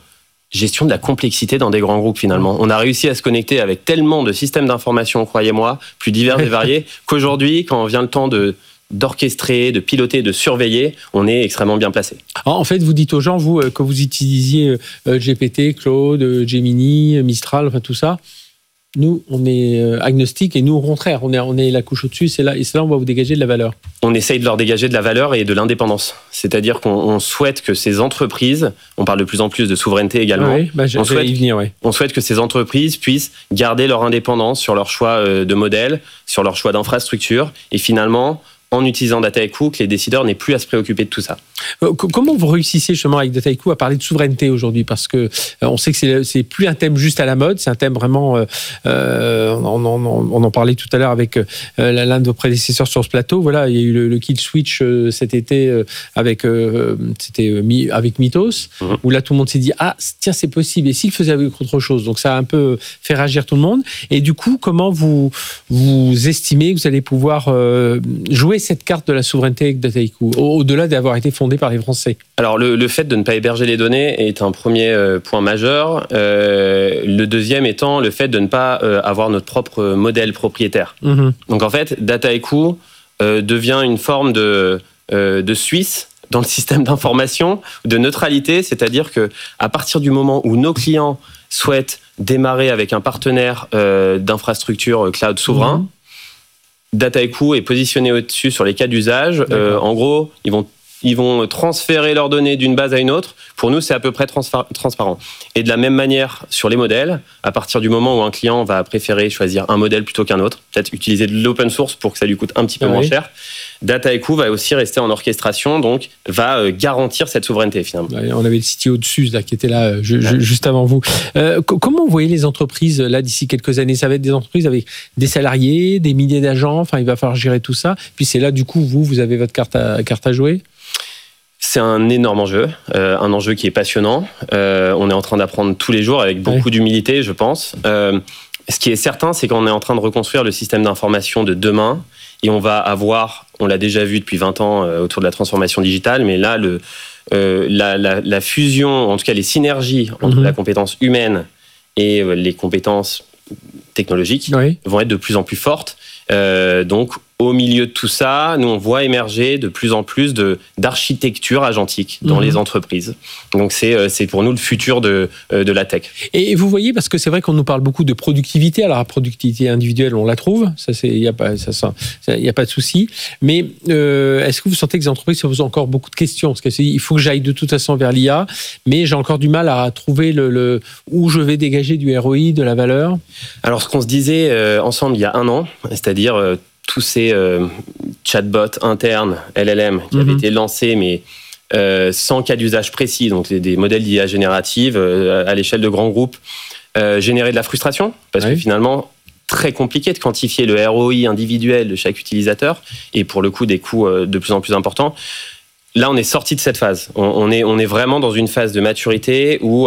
gestion de la complexité dans des grands groupes finalement. On a réussi à se connecter avec tellement de systèmes d'information, croyez-moi, plus divers et variés, qu'aujourd'hui, quand vient le temps d'orchestrer, de piloter, de surveiller, on est extrêmement bien placé. En fait, vous dites aux gens, vous, que vous utilisiez GPT, Claude, Gemini, Mistral, enfin tout ça. Nous, on est agnostique et nous, au contraire, on est la couche au-dessus, et c'est là on va vous dégager de la valeur. On essaye de leur dégager de la valeur et de l'indépendance. C'est-à-dire qu'on souhaite que ces entreprises, on parle de plus en plus de souveraineté également, on souhaite que ces entreprises puissent garder leur indépendance sur leur choix de modèle, sur leur choix d'infrastructure, et finalement, en utilisant Dataiku, que les décideurs n'aient plus à se préoccuper de tout ça. Comment vous réussissez justement avec Dataiku à parler de souveraineté aujourd'hui ? Parce que on sait que c'est plus un thème juste à la mode, c'est un thème vraiment. On en parlait tout à l'heure avec l'un de vos prédécesseurs sur ce plateau. Voilà, il y a eu le kill switch cet été avec Mythos, où là tout le monde s'est dit tiens, c'est possible. Et s'il faisait avec autre chose, donc ça a un peu fait réagir tout le monde. Et du coup, comment vous estimez que vous allez pouvoir jouer cette carte de la souveraineté avec Dataiku, au-delà d'avoir été fondé par les Français? Alors, le fait de ne pas héberger les données est un premier point majeur. Le deuxième étant le fait de ne pas avoir notre propre modèle propriétaire. Donc, en fait, Dataiku devient une forme de Suisse dans le système d'information, de neutralité, c'est-à-dire que à partir du moment où nos clients souhaitent démarrer avec un partenaire d'infrastructure cloud souverain, Dataiku est positionné au-dessus sur les cas d'usage. En gros, ils vont transférer leurs données d'une base à une autre. Pour nous, c'est à peu près transparent. Et de la même manière, sur les modèles, à partir du moment où un client va préférer choisir un modèle plutôt qu'un autre, peut-être utiliser de l'open source pour que ça lui coûte un petit peu moins cher, Dataiku va aussi rester en orchestration, donc va garantir cette souveraineté finalement. On avait le CTO dessus là, qui était là juste avant vous. Comment vous voyez les entreprises là d'ici quelques années ? Ça va être des entreprises avec des salariés, des milliers d'agents, enfin il va falloir gérer tout ça. Puis c'est là du coup, vous avez votre carte à jouer ? C'est un énorme enjeu, un enjeu qui est passionnant. On est en train d'apprendre tous les jours avec beaucoup d'humilité, je pense. Ce qui est certain, c'est qu'on est en train de reconstruire le système d'information de demain et on va avoir, on l'a déjà vu depuis 20 ans autour de la transformation digitale, mais là, la fusion, en tout cas les synergies entre la compétence humaine et les compétences technologiques vont être de plus en plus fortes. Donc, au milieu de tout ça, nous, on voit émerger de plus en plus d'architecture agentique dans les entreprises. Donc, c'est pour nous le futur de la tech. Et vous voyez, parce que c'est vrai qu'on nous parle beaucoup de productivité. Alors, la productivité individuelle, on la trouve. Ça, il n'y a pas de souci. Mais est-ce que vous sentez que les entreprises se posent encore beaucoup de questions ? Parce qu'il faut que j'aille de toute façon vers l'IA, mais j'ai encore du mal à trouver où je vais dégager du ROI, de la valeur. Alors, ce qu'on se disait ensemble il y a un an, c'est-à-dire tous ces chatbots internes, LLM, qui avaient été lancés, mais sans cas d'usage précis, donc des modèles d'IA générative à l'échelle de grands groupes, généraient de la frustration, parce que finalement, très compliqué de quantifier le ROI individuel de chaque utilisateur, et pour le coup, des coûts de plus en plus importants. Là, on est sorti de cette phase. On est vraiment dans une phase de maturité où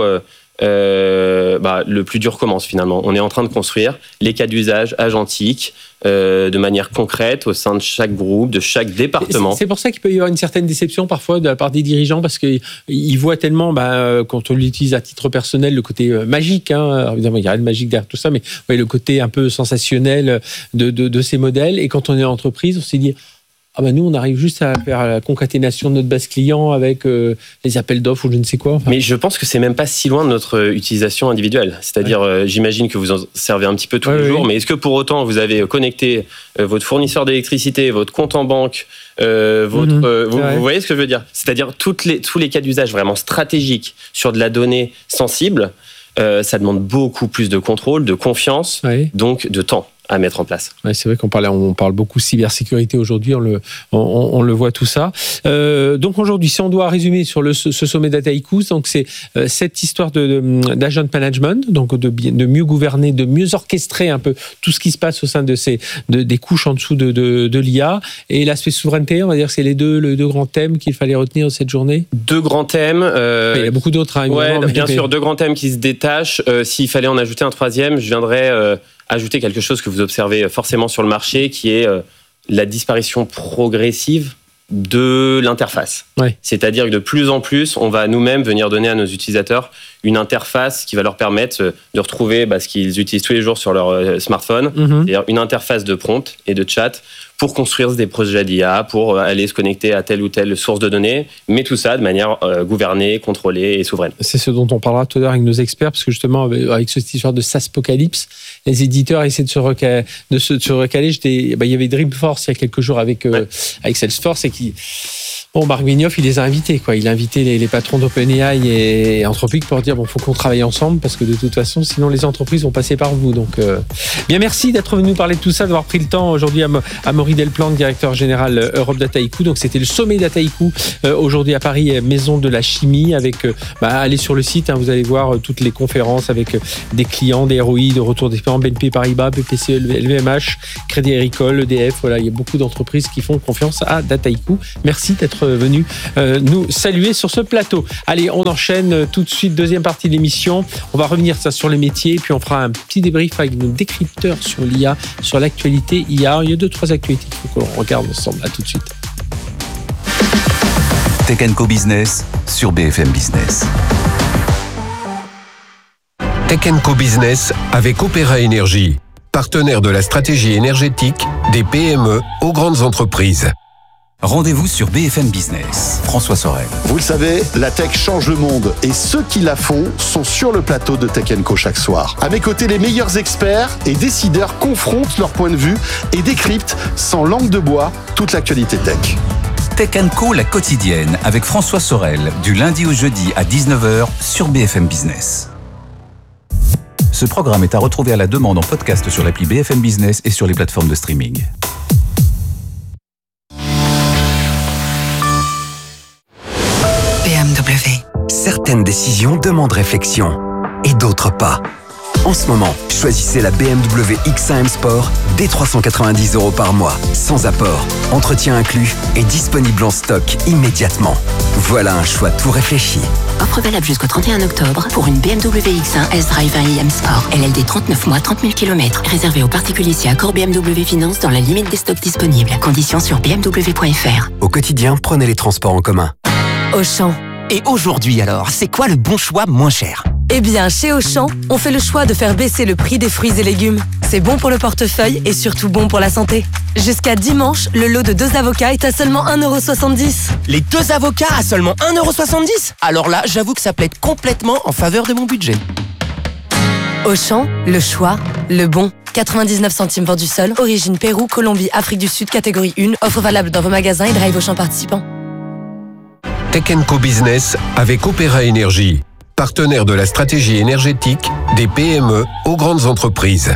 le plus dur commence finalement. On est en train de construire les cas d'usage agentiques de manière concrète au sein de chaque groupe, de chaque département. C'est pour ça qu'il peut y avoir une certaine déception parfois de la part des dirigeants parce qu'ils voient tellement, quand on l'utilise à titre personnel, le côté magique. Alors évidemment, il y a rien de magique derrière tout ça, mais le côté un peu sensationnel de ces modèles. Et quand on est en entreprise, on s'est dit... nous, on arrive juste à faire la concaténation de notre base client avec les appels d'offres ou je ne sais quoi. Mais je pense que c'est même pas si loin de notre utilisation individuelle. C'est-à-dire, j'imagine que vous en servez un petit peu tous les jours, mais est-ce que pour autant vous avez connecté votre fournisseur d'électricité, votre compte en banque, vous voyez ce que je veux dire ? C'est-à-dire tous les cas d'usage vraiment stratégiques sur de la donnée sensible, ça demande beaucoup plus de contrôle, de confiance, donc de temps à mettre en place. C'est vrai qu'on parle beaucoup de cybersécurité aujourd'hui, on le voit tout ça. Donc aujourd'hui, si on doit résumer sur ce sommet Dataiku, donc c'est cette histoire d'agent management, donc de mieux gouverner, de mieux orchestrer un peu tout ce qui se passe au sein des couches en dessous de l'IA, et l'aspect souveraineté, on va dire que c'est les deux grands thèmes qu'il fallait retenir cette journée. Deux grands thèmes. Il y a beaucoup d'autres. Bien sûr, deux grands thèmes qui se détachent. S'il fallait en ajouter un troisième, je viendrais ajouter quelque chose que vous observez forcément sur le marché, qui est la disparition progressive de l'interface. Ouais. C'est-à-dire que de plus en plus, on va nous-mêmes venir donner à nos utilisateurs une interface qui va leur permettre de retrouver ce qu'ils utilisent tous les jours sur leur smartphone, c'est-à-dire une interface de prompt et de chat pour construire des projets d'IA, pour aller se connecter à telle ou telle source de données, mais tout ça de manière gouvernée, contrôlée et souveraine. C'est ce dont on parlera tout à l'heure avec nos experts, parce que justement, avec cette histoire de SaaSpocalypse, les éditeurs essaient de se recaler. Il y avait Dreamforce il y a quelques jours avec Salesforce, et Marc Benioff, il les a invités, quoi. Il a invité les patrons d'OpenAI et Anthropic pour dire faut qu'on travaille ensemble, parce que de toute façon, sinon les entreprises vont passer par vous. Donc, bien, merci d'être venu nous parler de tout ça, d'avoir pris le temps aujourd'hui à Maury Delplante, directeur général Europe Dataiku. Donc, c'était le sommet Dataiku aujourd'hui à Paris, Maison de la Chimie, avec allez sur le site, vous allez voir toutes les conférences avec des clients, des ROI, de retour d'expérience, BNP Paribas, BPCE, LVMH, Crédit Agricole, EDF. Voilà, il y a beaucoup d'entreprises qui font confiance à Dataiku. Merci d'être venu nous saluer sur ce plateau. Allez, on enchaîne tout de suite, deuxième partie de l'émission. On va revenir sur les métiers, puis on fera un petit débrief avec nos décrypteurs sur l'IA, sur l'actualité IA. Il y a 2-3 actualités qu'il faut qu'on regarde ensemble. À tout de suite. Tech & Co Business sur BFM Business. Tech & Co Business avec Opéra Énergie, partenaire de la stratégie énergétique des PME aux grandes entreprises. Rendez-vous sur BFM Business. François Sorel. Vous le savez, la tech change le monde et ceux qui la font sont sur le plateau de Tech & Co chaque soir. À mes côtés, les meilleurs experts et décideurs confrontent leur point de vue et décryptent sans langue de bois toute l'actualité tech. Tech & Co, la quotidienne, avec François Sorel, du lundi au jeudi à 19h sur BFM Business. Ce programme est à retrouver à la demande en podcast sur l'appli BFM Business et sur les plateformes de streaming. BMW. Certaines décisions demandent réflexion et d'autres pas. En ce moment, choisissez la BMW X1 M Sport dès 390 € par mois, sans apport, entretien inclus et disponible en stock immédiatement. Voilà un choix tout réfléchi. Offre valable jusqu'au 31 octobre pour une BMW X1 S-Drive 1 IM Sport. LLD 39 mois, 30 000 km. Réservé aux particuliers si accord BMW Finance dans la limite des stocks disponibles. Conditions sur bmw.fr. Au quotidien, prenez les transports en commun. Auchan. Et aujourd'hui alors, c'est quoi le bon choix moins cher ? Eh bien, chez Auchan, on fait le choix de faire baisser le prix des fruits et légumes. C'est bon pour le portefeuille et surtout bon pour la santé. Jusqu'à dimanche, le lot de 2 avocats est à seulement 1,70 €. Les 2 avocats à seulement 1,70 €? Alors là, j'avoue que ça plaide complètement en faveur de mon budget. Auchan, le choix, le bon. 99 centimes vendu seul, origine Pérou, Colombie, Afrique du Sud, catégorie 1. Offre valable dans vos magasins et drive Auchan participants. Tech & Co Business avec Opéra Énergie, partenaire de la stratégie énergétique des PME aux grandes entreprises.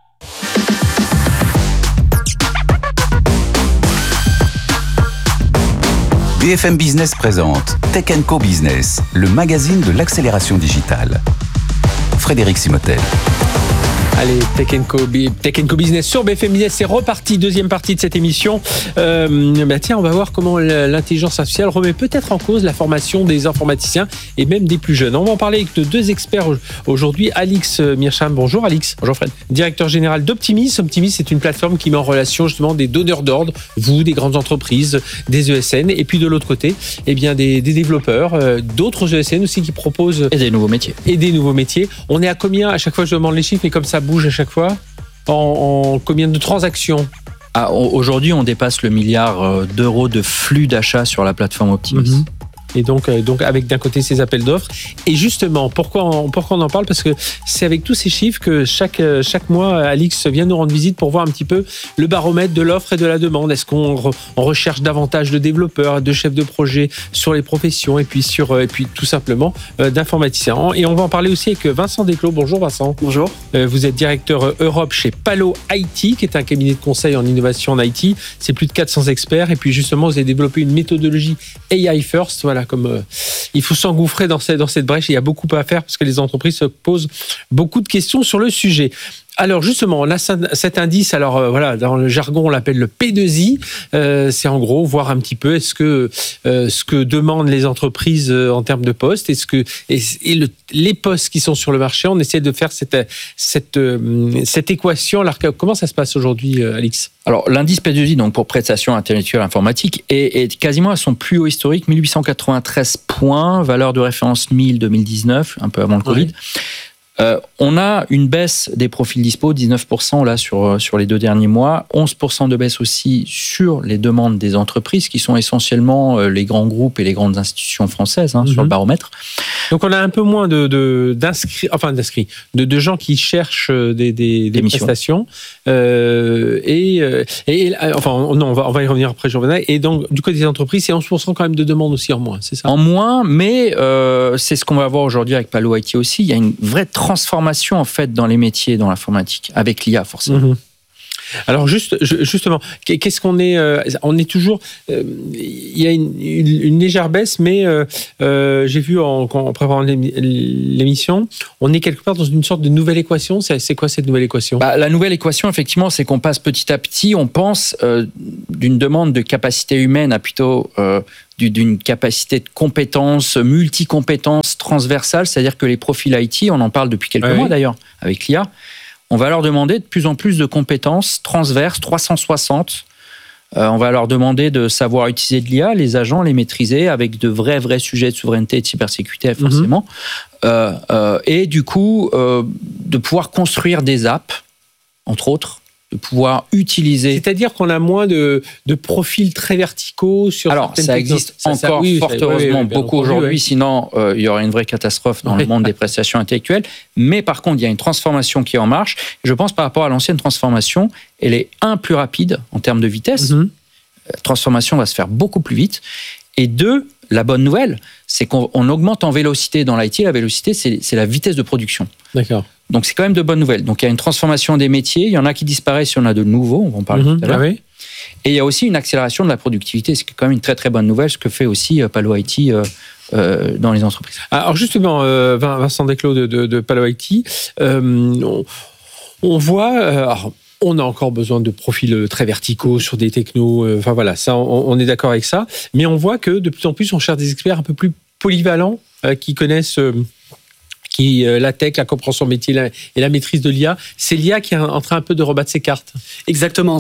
BFM Business présente Tech & Co Business, le magazine de l'accélération digitale. Frédéric Simotel. Allez, Tech & Co Business sur BFM Business, c'est reparti, deuxième partie de cette émission. Tiens, on va voir comment l'intelligence artificielle remet peut-être en cause la formation des informaticiens et même des plus jeunes. On va en parler avec 2 experts aujourd'hui. Alix Mircham, bonjour Alix. Bonjour Fred. Directeur général d'Optimis. Optimis, c'est une plateforme qui met en relation justement des donneurs d'ordre, vous, des grandes entreprises, des ESN, et puis de l'autre côté, des développeurs, d'autres ESN aussi qui proposent... Et des nouveaux métiers. On est à combien, à chaque fois je demande les chiffres, mais comme ça bouge à chaque fois, en combien de transactions? Aujourd'hui, on dépasse le milliard d'euros de flux d'achat sur la plateforme Optimis. Et donc avec d'un côté ces appels d'offres. Et justement, pourquoi on en parle ? Parce que c'est avec tous ces chiffres que chaque mois, Alix vient nous rendre visite pour voir un petit peu le baromètre de l'offre et de la demande. Est-ce qu'on recherche davantage de développeurs, de chefs de projet sur les professions et puis tout simplement d'informaticiens. Et on va en parler aussi avec Vincent Desclos. Bonjour Vincent. Bonjour. Vous êtes directeur Europe chez Palo IT, qui est un cabinet de conseil en innovation en IT. C'est plus de 400 experts. Et puis justement, vous avez développé une méthodologie AI First. Voilà. Il faut s'engouffrer dans cette brèche. Il y a beaucoup à faire parce que les entreprises se posent beaucoup de questions sur le sujet. Alors justement, là, cet indice, alors voilà, dans le jargon, on l'appelle le P2I. C'est en gros voir un petit peu est-ce que ce que demandent les entreprises en termes de postes, les postes qui sont sur le marché, on essaie de faire cette équation. Alors, comment ça se passe aujourd'hui, Alix ? Alors, l'indice P2I, donc pour prestations intellectuelles informatiques, est quasiment à son plus haut historique, 1893 points, valeur de référence 2019, un peu avant le Covid. On a une baisse des profils dispo, 19% là sur les 2 derniers mois, 11% de baisse aussi sur les demandes des entreprises, qui sont essentiellement les grands groupes et les grandes institutions françaises sur le baromètre. Donc on a un peu moins de gens qui cherchent des prestations. On va y revenir après, Jean-Bernard. Et donc du côté des entreprises, c'est 11% quand même de demandes aussi en moins, c'est ça ? En moins, mais c'est ce qu'on va voir aujourd'hui avec Palo IT aussi. Il y a une vraie transformation en fait dans les métiers, dans l'informatique, avec l'IA forcément. Mmh. Alors justement, qu'est-ce qu'on est on est toujours. Il y a une légère baisse, mais j'ai vu en préparant l'émission, on est quelque part dans une sorte de nouvelle équation. C'est quoi cette nouvelle équation ? La nouvelle équation, effectivement, c'est qu'on passe petit à petit. On pense d'une demande de capacité humaine à plutôt d'une capacité de compétences, multi-compétences transversales, c'est-à-dire que les profils IT, on en parle depuis quelques mois d'ailleurs avec l'IA. On va leur demander de plus en plus de compétences transverses, 360. On va leur demander de savoir utiliser de l'IA, les agents, les maîtriser avec de vrais sujets de souveraineté et de cybersécurité, forcément. Et du coup, de pouvoir construire des apps, entre autres, de pouvoir utiliser... C'est-à-dire qu'on a moins de profils très verticaux sur... Alors, ça existe encore, fort heureusement, beaucoup aujourd'hui, sinon il y aurait une vraie catastrophe dans le monde des prestations intellectuelles. Mais par contre, il y a une transformation qui est en marche. Je pense par rapport à l'ancienne transformation, elle est, plus rapide en termes de vitesse. La transformation va se faire beaucoup plus vite. Et 2, la bonne nouvelle, c'est qu'on augmente en vélocité dans l'IT. La vélocité, c'est la vitesse de production. D'accord. Donc, c'est quand même de bonnes nouvelles. Donc, il y a une transformation des métiers. Il y en a qui disparaissent, il y en a de nouveaux. On va en parler tout à l'heure. Et il y a aussi une accélération de la productivité. C'est quand même une très, très bonne nouvelle, ce que fait aussi Palo IT dans les entreprises. Alors, justement, Vincent Desclos de Palo IT, on voit... on a encore besoin de profils très verticaux sur des technos. Enfin voilà, ça, on est d'accord avec ça. Mais on voit que de plus en plus, on cherche des experts un peu plus polyvalents qui connaissent... la tech, la compréhension métier et la maîtrise de l'IA. C'est l'IA qui est en train un peu de rebattre ses cartes. Exactement.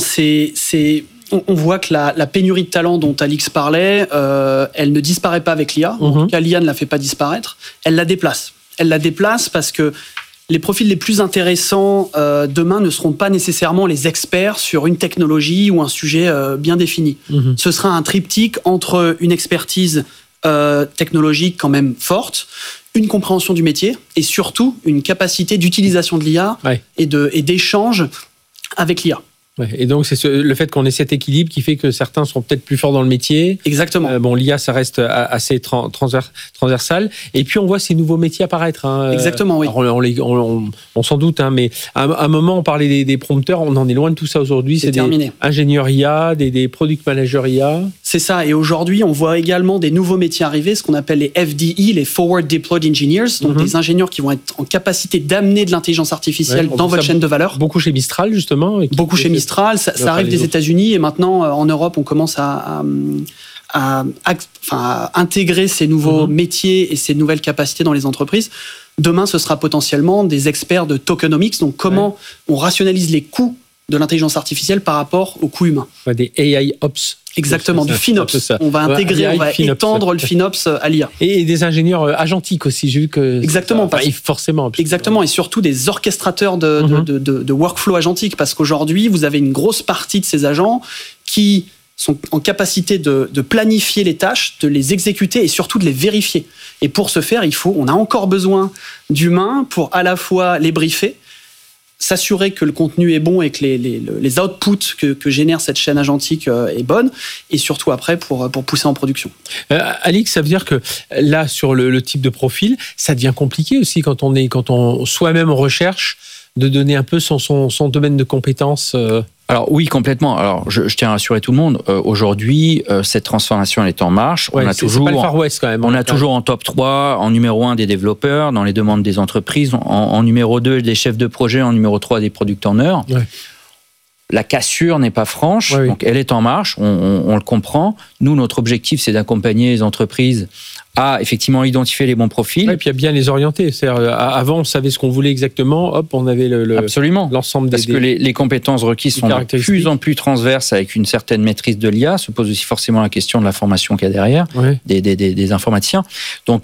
On voit que la pénurie de talent dont Alix parlait, elle ne disparaît pas avec l'IA. En tout cas, l'IA ne la fait pas disparaître. Elle la déplace. Elle la déplace parce que les profils les plus intéressants demain ne seront pas nécessairement les experts sur une technologie ou un sujet bien défini. Ce sera un triptyque entre une expertise technologique quand même forte, une compréhension du métier et surtout une capacité d'utilisation de l'IA et d'échange avec l'IA. Et donc, c'est le fait qu'on ait cet équilibre qui fait que certains sont peut-être plus forts dans le métier. Exactement. L'IA, ça reste assez transversal. Et puis, on voit ces nouveaux métiers apparaître. Exactement, oui. Alors, on s'en doute, mais à un moment, on parlait des prompteurs. On en est loin de tout ça aujourd'hui. C'est terminé. Des ingénieurs IA, des product managers IA. C'est ça. Et aujourd'hui, on voit également des nouveaux métiers arriver, ce qu'on appelle les FDE, les Forward Deployed Engineers, donc des ingénieurs qui vont être en capacité d'amener de l'intelligence artificielle dans votre chaîne de valeur. Beaucoup chez Mistral, justement. Beaucoup chez Mistral. Ça arrive des États-Unis et maintenant en Europe on commence à intégrer ces nouveaux métiers et ces nouvelles capacités dans les entreprises. Demain, ce sera potentiellement des experts de tokenomics, donc comment on rationalise les coûts de l'intelligence artificielle par rapport aux coûts humains. Des AI Ops. Exactement, du FinOps. On va intégrer, on va étendre le FinOps à l'IA. Et des ingénieurs agentiques aussi, j'ai vu que... Exactement. Forcément. Exactement, et surtout des orchestrateurs de workflow agentique, parce qu'aujourd'hui, vous avez une grosse partie de ces agents qui sont en capacité de planifier les tâches, de les exécuter et surtout de les vérifier. Et pour ce faire, on a encore besoin d'humains pour à la fois les briefer, s'assurer que le contenu est bon et que les outputs que génère cette chaîne agentique est bonne, et surtout après pour pousser en production. Alix, ça veut dire que là, sur le type de profil, ça devient compliqué aussi quand on soi-même recherche de donner un peu son domaine de compétences. Alors oui, complètement. Alors je tiens à rassurer tout le monde. Aujourd'hui, cette transformation elle est en marche. Ouais, c'est pas le Far West quand même. On a toujours en top 3, en numéro 1 des développeurs, dans les demandes des entreprises, en numéro 2 des chefs de projet, en numéro 3 des product owners. Ouais. La cassure n'est pas franche, donc elle est en marche, on le comprend. Nous, notre objectif, c'est d'accompagner les entreprises à effectivement identifier les bons profils. Et puis à bien les orienter. C'est-à-dire, avant, on savait ce qu'on voulait exactement, hop, on avait Absolument. L'ensemble Parce que les compétences requises sont de plus en plus transverses avec une certaine maîtrise de l'IA. Se pose aussi forcément la question de la formation qu'il y a derrière, des informaticiens. Donc,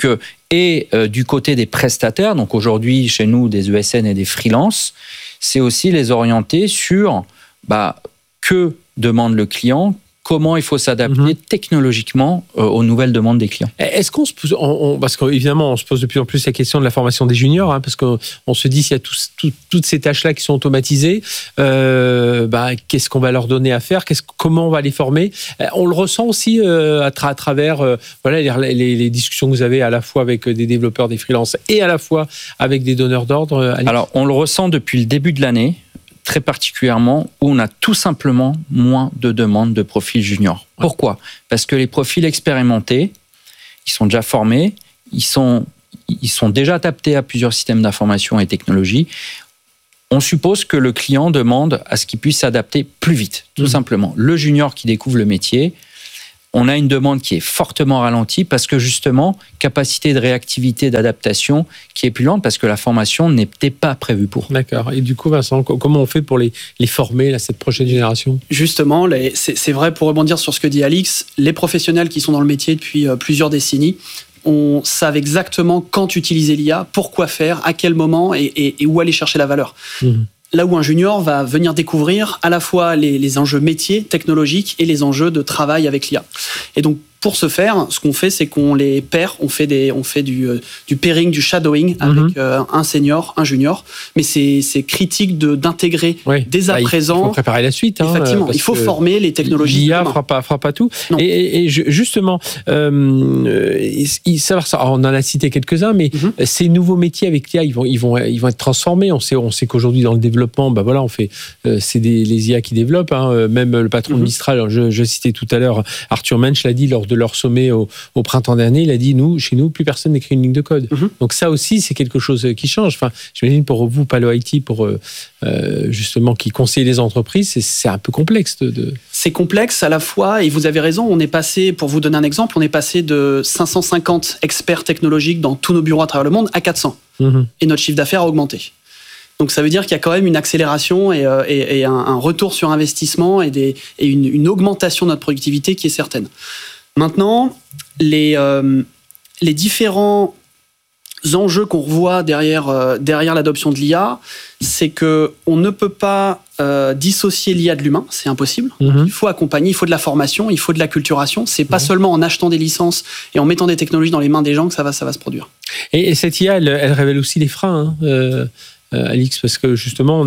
du côté des prestataires, donc aujourd'hui, chez nous, des ESN et des freelances, c'est aussi les orienter sur que demande le client, comment il faut s'adapter technologiquement aux nouvelles demandes des clients. Est-ce qu'on se pose, parce qu'évidemment, on se pose de plus en plus la question de la formation des juniors, parce qu'on se dit s'il y a toutes ces tâches-là qui sont automatisées, qu'est-ce qu'on va leur donner à faire, comment on va les former. On le ressent aussi à travers les discussions que vous avez à la fois avec des développeurs, des freelances et à la fois avec des donneurs d'ordre. Alors, on le ressent depuis le début de l'année, très particulièrement, où on a tout simplement moins de demandes de profils juniors. Ouais. Pourquoi ? Parce que les profils expérimentés, ils sont déjà formés, ils sont déjà adaptés à plusieurs systèmes d'information et technologies. On suppose que le client demande à ce qu'il puisse s'adapter plus vite, tout simplement. Le junior qui découvre le métier, on a une demande qui est fortement ralentie parce que justement, capacité de réactivité, d'adaptation qui est plus lente parce que la formation n'était pas prévue pour. D'accord. Et du coup, Vincent, comment on fait pour les former, cette prochaine génération ? Justement, c'est vrai, pour rebondir sur ce que dit Alix, les professionnels qui sont dans le métier depuis plusieurs décennies, on savent exactement quand utiliser l'IA, pourquoi faire, à quel moment et où aller chercher la valeur. Là où un junior va venir découvrir à la fois les enjeux métiers, technologiques et les enjeux de travail avec l'IA. Et donc, pour ce faire, ce qu'on fait, c'est qu'on les paire, on fait du pairing, du shadowing avec un senior, un junior. Mais c'est critique d'intégrer dès à présent. Il faut préparer la suite. Effectivement, il faut former les technologies. L'IA fera pas tout. Et justement, savoir ça. Alors, on en a cité quelques-uns, mais ces nouveaux métiers avec l'IA, ils vont être transformés. On sait qu'aujourd'hui dans le développement, on fait, c'est les IA qui développent. Même le patron de Mistral, je citais tout à l'heure, Arthur Mensch l'a dit lors de leur sommet au printemps dernier, il a dit chez nous, plus personne n'écrit une ligne de code. Donc ça aussi, c'est quelque chose qui change. Enfin, j'imagine pour vous, Palo IT, pour justement qui conseille les entreprises, c'est un peu complexe. C'est complexe à la fois, et vous avez raison, on est passé, pour vous donner un exemple, on est passé de 550 experts technologiques dans tous nos bureaux à travers le monde à 400. Et notre chiffre d'affaires a augmenté. Donc ça veut dire qu'il y a quand même une accélération et un retour sur investissement et une augmentation de notre productivité qui est certaine. Maintenant, les différents enjeux qu'on revoit derrière l'adoption de l'IA, c'est qu'on ne peut pas dissocier l'IA de l'humain, c'est impossible. Il faut accompagner, il faut de la formation, il faut de l'acculturation. C'est pas seulement en achetant des licences et en mettant des technologies dans les mains des gens que ça va se produire. Et cette IA, elle révèle aussi les freins. Alix, parce que justement,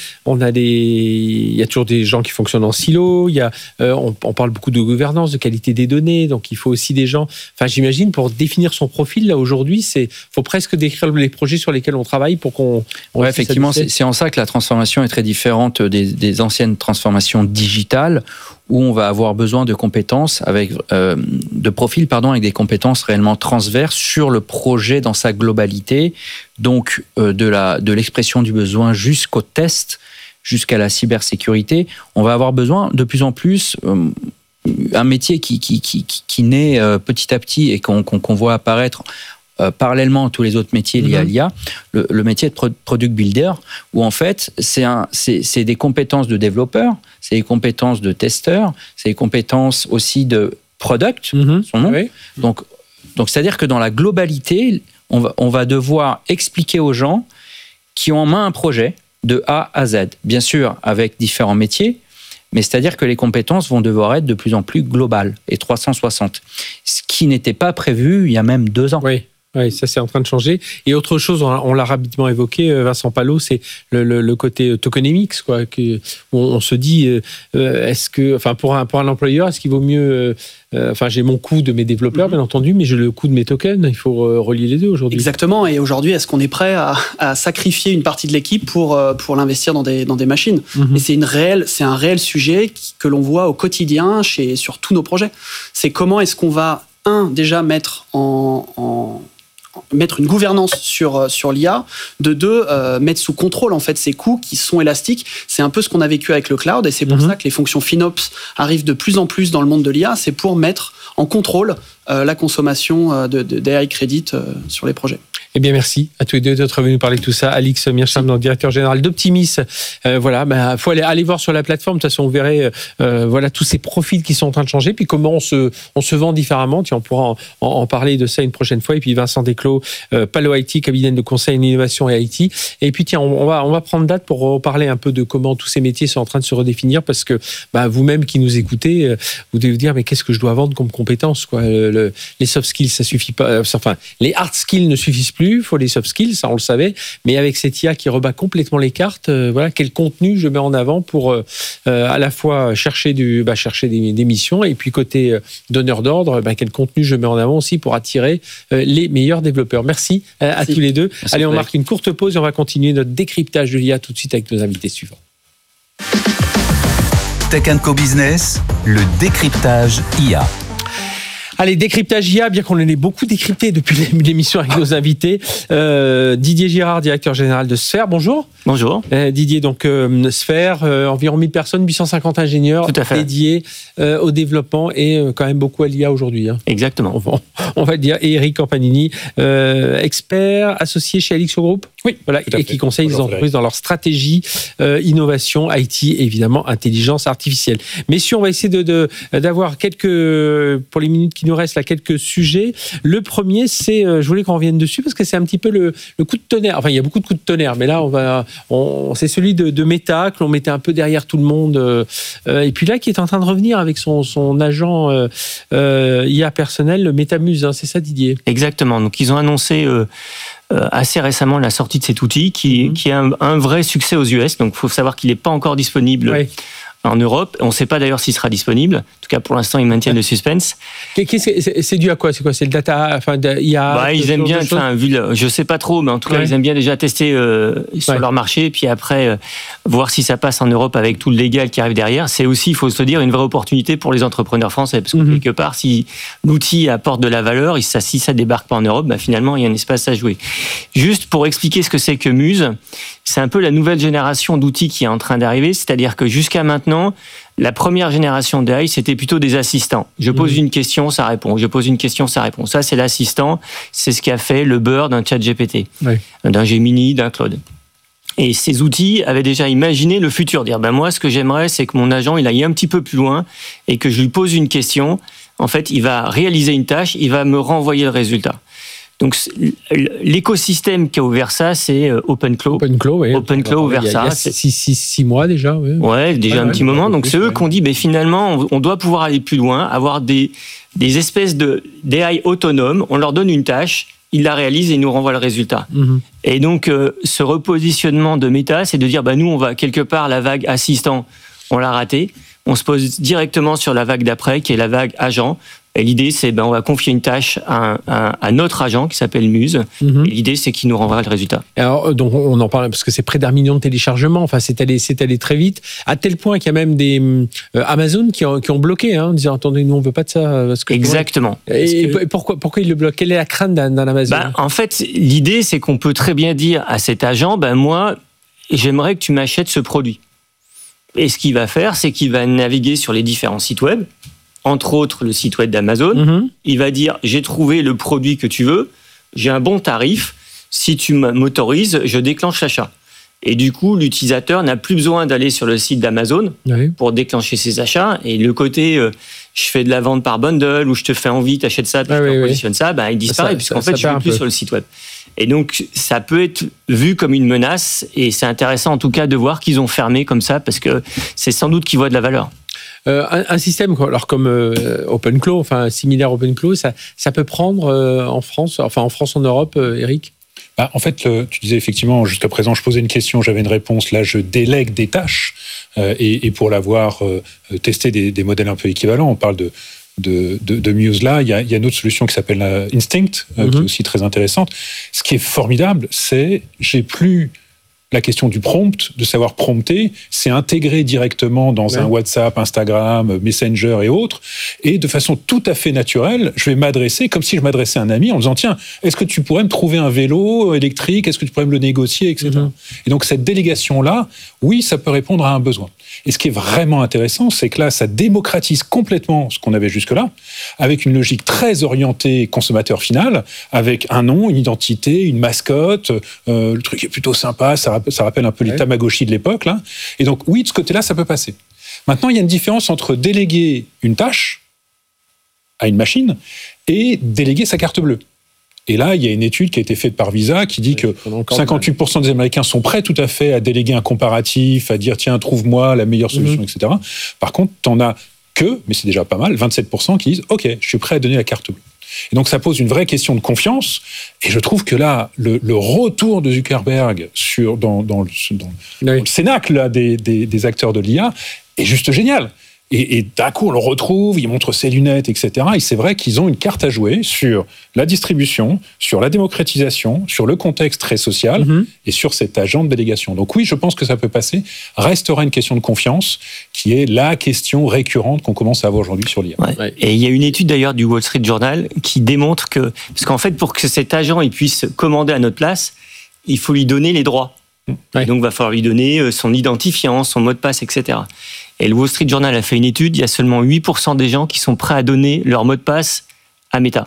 il y a toujours des gens qui fonctionnent en silo. On parle beaucoup de gouvernance, de qualité des données, donc il faut aussi des gens. Enfin, j'imagine pour définir son profil là aujourd'hui, faut presque décrire les projets sur lesquels on travaille pour qu'on. Effectivement, c'est en ça que la transformation est très différente des anciennes transformations digitales où on va avoir besoin de compétences de profils avec des compétences réellement transverses sur le projet dans sa globalité, donc de l'expression du besoin jusqu'au test, jusqu'à la cybersécurité. On va avoir besoin de plus en plus un métier qui naît petit à petit et qu'on voit apparaître parallèlement à tous les autres métiers liés à l'IA, le métier de product builder, où en fait, c'est des compétences de développeur, c'est des compétences de testeur, c'est des compétences aussi de product, son nom. Oui. Donc, c'est-à-dire que dans la globalité, on va devoir expliquer aux gens qui ont en main un projet de A à Z, bien sûr avec différents métiers, mais c'est-à-dire que les compétences vont devoir être de plus en plus globales et 360, ce qui n'était pas prévu il y a même 2 ans. Oui. Oui, ça c'est en train de changer. Et autre chose, on l'a rapidement évoqué, Vincent Palot, c'est le côté tokenomics, quoi, où on se dit, est-ce que, enfin, pour un employeur, est-ce qu'il vaut mieux, j'ai mon coût de mes développeurs, bien entendu, mais j'ai le coût de mes tokens. Il faut relier les deux aujourd'hui. Exactement. Et aujourd'hui, est-ce qu'on est prêt à sacrifier une partie de l'équipe pour l'investir dans des machines? Et c'est un réel sujet que l'on voit au quotidien sur tous nos projets. C'est comment est-ce qu'on va déjà mettre mettre une gouvernance sur l'IA, de deux, mettre sous contrôle en fait ces coûts qui sont élastiques. C'est un peu ce qu'on a vécu avec le cloud et c'est pour ça que les fonctions FinOps arrivent de plus en plus dans le monde de l'IA. C'est pour mettre en contrôle la consommation d'AI Credit sur les projets. Eh bien, merci à tous les deux d'être venus parler de tout ça. Alix Mearsham, notre directeur général d'Optimis. Faut aller voir sur la plateforme. De toute façon, vous verrez tous ces profils qui sont en train de changer. Puis comment on se vend différemment. Tiens, on pourra en parler de ça une prochaine fois. Et puis Vincent Desclos, Palo IT, cabinet de conseil en innovation et IT. Et puis tiens, on va prendre date pour parler un peu de comment tous ces métiers sont en train de se redéfinir. Parce que vous-même qui nous écoutez, vous devez vous dire mais qu'est-ce que je dois vendre comme compétences, quoi. Les soft skills, ça suffit pas. Les hard skills ne suffisent plus. Il faut les soft skills, ça on le savait, mais avec cette IA qui rebat complètement les cartes, quel contenu je mets en avant pour à la fois chercher des missions et puis côté donneur d'ordre, quel contenu je mets en avant aussi pour attirer les meilleurs développeurs. Merci à tous les deux. Merci. Allez, on marque une courte pause et on va continuer notre décryptage de l'IA tout de suite avec nos invités suivants. Tech & Co Business, le décryptage IA. Allez, décryptage IA, bien qu'on en ait beaucoup décrypté depuis l'émission avec nos invités. Didier Girard, directeur général de Sphère, bonjour. Bonjour. Didier, donc Sphère, environ 1000 personnes, 850 ingénieurs dédiés au développement et quand même beaucoup à l'IA aujourd'hui. Hein. Exactement. On va le dire. Et Eric Campanini, expert associé chez Alixo Group. Oui, voilà, et qui conseille les entreprises dans leur stratégie, innovation, IT, évidemment, intelligence artificielle. Messieurs, on va essayer d'avoir pour les minutes qui nous restent là, quelques sujets. Le premier, c'est, je voulais qu'on revienne dessus parce que c'est un petit peu le coup de tonnerre. Enfin, il y a beaucoup de coups de tonnerre, mais là, c'est celui de Meta que l'on mettait un peu derrière tout le monde. Et puis là, qui est en train de revenir avec son agent IA personnel, le MetaMuse. Hein, c'est ça, Didier? Exactement. Donc, ils ont annoncé assez récemment la sortie de cet outil qui est un vrai succès aux US. Donc, il faut savoir qu'il n'est pas encore disponible en Europe. On ne sait pas d'ailleurs s'il sera disponible. En tout cas, pour l'instant, ils maintiennent le suspense. C'est dû à quoi? C'est quoi? C'est le data? Ils aiment bien. Je sais pas trop, mais en tout cas, ils aiment bien déjà tester sur leur marché, puis après voir si ça passe en Europe avec tout le légal qui arrive derrière. C'est aussi, il faut se dire, une vraie opportunité pour les entrepreneurs français, parce que quelque part, si l'outil apporte de la valeur, si ça débarque pas en Europe, finalement, il y a un espace à jouer. Juste pour expliquer ce que c'est que Muse, c'est un peu la nouvelle génération d'outils qui est en train d'arriver, c'est-à-dire que jusqu'à maintenant, la première génération d'AI, c'était plutôt des assistants. Je pose une question, ça répond. Je pose une question, ça répond. Ça, c'est l'assistant. C'est ce qui a fait le beurre d'un ChatGPT, d'un Gemini, d'un Claude. Et ces outils avaient déjà imaginé le futur. Dire, moi, ce que j'aimerais, c'est que mon agent, il aille un petit peu plus loin et que je lui pose une question. En fait, il va réaliser une tâche, il va me renvoyer le résultat. Donc, l'écosystème qui a ouvert ça, c'est OpenClaw. OpenClaw ouvert ça. Il y a 6 mois déjà. Ouais, déjà un petit moment. Donc, c'est eux qui ont dit, finalement, on doit pouvoir aller plus loin, avoir des espèces d'AI autonomes. On leur donne une tâche, ils la réalisent et ils nous renvoient le résultat. Et donc, ce repositionnement de Meta, c'est de dire, nous, on va quelque part, la vague assistant, on l'a raté. On se pose directement sur la vague d'après, qui est la vague agent. Et l'idée, c'est on va confier une tâche à notre agent qui s'appelle Muse. Et l'idée, c'est qu'il nous renverra le résultat. Alors, donc, on en parle parce que c'est près d'1 million de téléchargements. Enfin, c'est allé très vite, à tel point qu'il y a même des Amazon qui ont bloqué, en disant attendez, nous on veut pas de ça. Parce que exactement. Et pourquoi ils le bloquent? Quelle est la crainte d'un Amazon? En fait, l'idée, c'est qu'on peut très bien dire à cet agent, moi, j'aimerais que tu m'achètes ce produit. Et ce qu'il va faire, c'est qu'il va naviguer sur les différents sites web, entre autres le site web d'Amazon. Il va dire, j'ai trouvé le produit que tu veux, j'ai un bon tarif, si tu m'autorises, je déclenche l'achat. Et du coup, l'utilisateur n'a plus besoin d'aller sur le site d'Amazon pour déclencher ses achats. Et le côté, je fais de la vente par bundle, ou je te fais envie, t'achètes ça, puis je te positionne ça, il disparaît, puisqu'en fait, je ne suis plus sur le site web. Et donc, ça peut être vu comme une menace, et c'est intéressant en tout cas de voir qu'ils ont fermé comme ça, parce que c'est sans doute qu'ils voient de la valeur. Un système comme OpenClaw, enfin similaire à OpenClaw, ça peut prendre en France, en Europe, Eric? En fait, tu disais effectivement, jusqu'à présent, je posais une question, j'avais une réponse. Là, je délègue des tâches. Et pour l'avoir testé des modèles un peu équivalents, on parle de Muse là. Il y a une autre solution qui s'appelle Instinct, qui est aussi très intéressante. Ce qui est formidable, c'est j'ai plus la question du prompt, de savoir prompter, c'est intégré directement dans un WhatsApp, Instagram, Messenger et autres, et de façon tout à fait naturelle, je vais m'adresser comme si je m'adressais à un ami en disant tiens, est-ce que tu pourrais me trouver un vélo électrique, est-ce que tu pourrais me le négocier, etc. Et donc cette délégation-là, oui, ça peut répondre à un besoin. Et ce qui est vraiment intéressant, c'est que là, ça démocratise complètement ce qu'on avait jusque-là, avec une logique très orientée consommateur final, avec un nom, une identité, une mascotte, le truc est plutôt sympa, ça rappelle un peu les Tamagotchi de l'époque, là. Et donc, oui, de ce côté-là, ça peut passer. Maintenant, il y a une différence entre déléguer une tâche à une machine et déléguer sa carte bleue. Et là, il y a une étude qui a été faite par Visa qui dit que 58% des Américains sont prêts tout à fait à déléguer un comparatif, à dire tiens, trouve-moi la meilleure solution, etc. Par contre, t'en as que, mais c'est déjà pas mal, 27% qui disent ok, je suis prêt à donner la carte bleue. Et donc ça pose une vraie question de confiance. Et je trouve que là, le retour de Zuckerberg dans le cénacle là, des acteurs de l'IA est juste génial. Et d'un coup, on le retrouve, il montre ses lunettes, etc. Et c'est vrai qu'ils ont une carte à jouer sur la distribution, sur la démocratisation, sur le contexte très social et sur cet agent de délégation. Donc oui, je pense que ça peut passer. Restera une question de confiance qui est la question récurrente qu'on commence à avoir aujourd'hui sur l'IA. Et il y a une étude d'ailleurs du Wall Street Journal qui démontre que, parce qu'en fait, pour que cet agent il puisse commander à notre place, il faut lui donner les droits. Et donc, il va falloir lui donner son identifiant, son mot de passe, etc. Et le Wall Street Journal a fait une étude, il y a seulement 8% des gens qui sont prêts à donner leur mot de passe à Meta.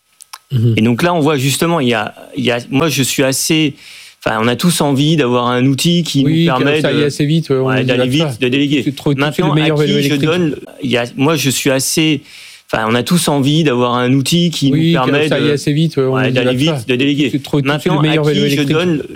Et donc là, on voit justement, moi, je suis assez... Enfin, on a tous envie d'avoir un outil qui nous permet d'aller assez vite, d'aller vite, de déléguer. Maintenant, à qui je donne... Moi, je suis assez... Enfin, on a tous envie d'avoir un outil qui nous permet d'aller vite, de déléguer. Maintenant, à qui je donne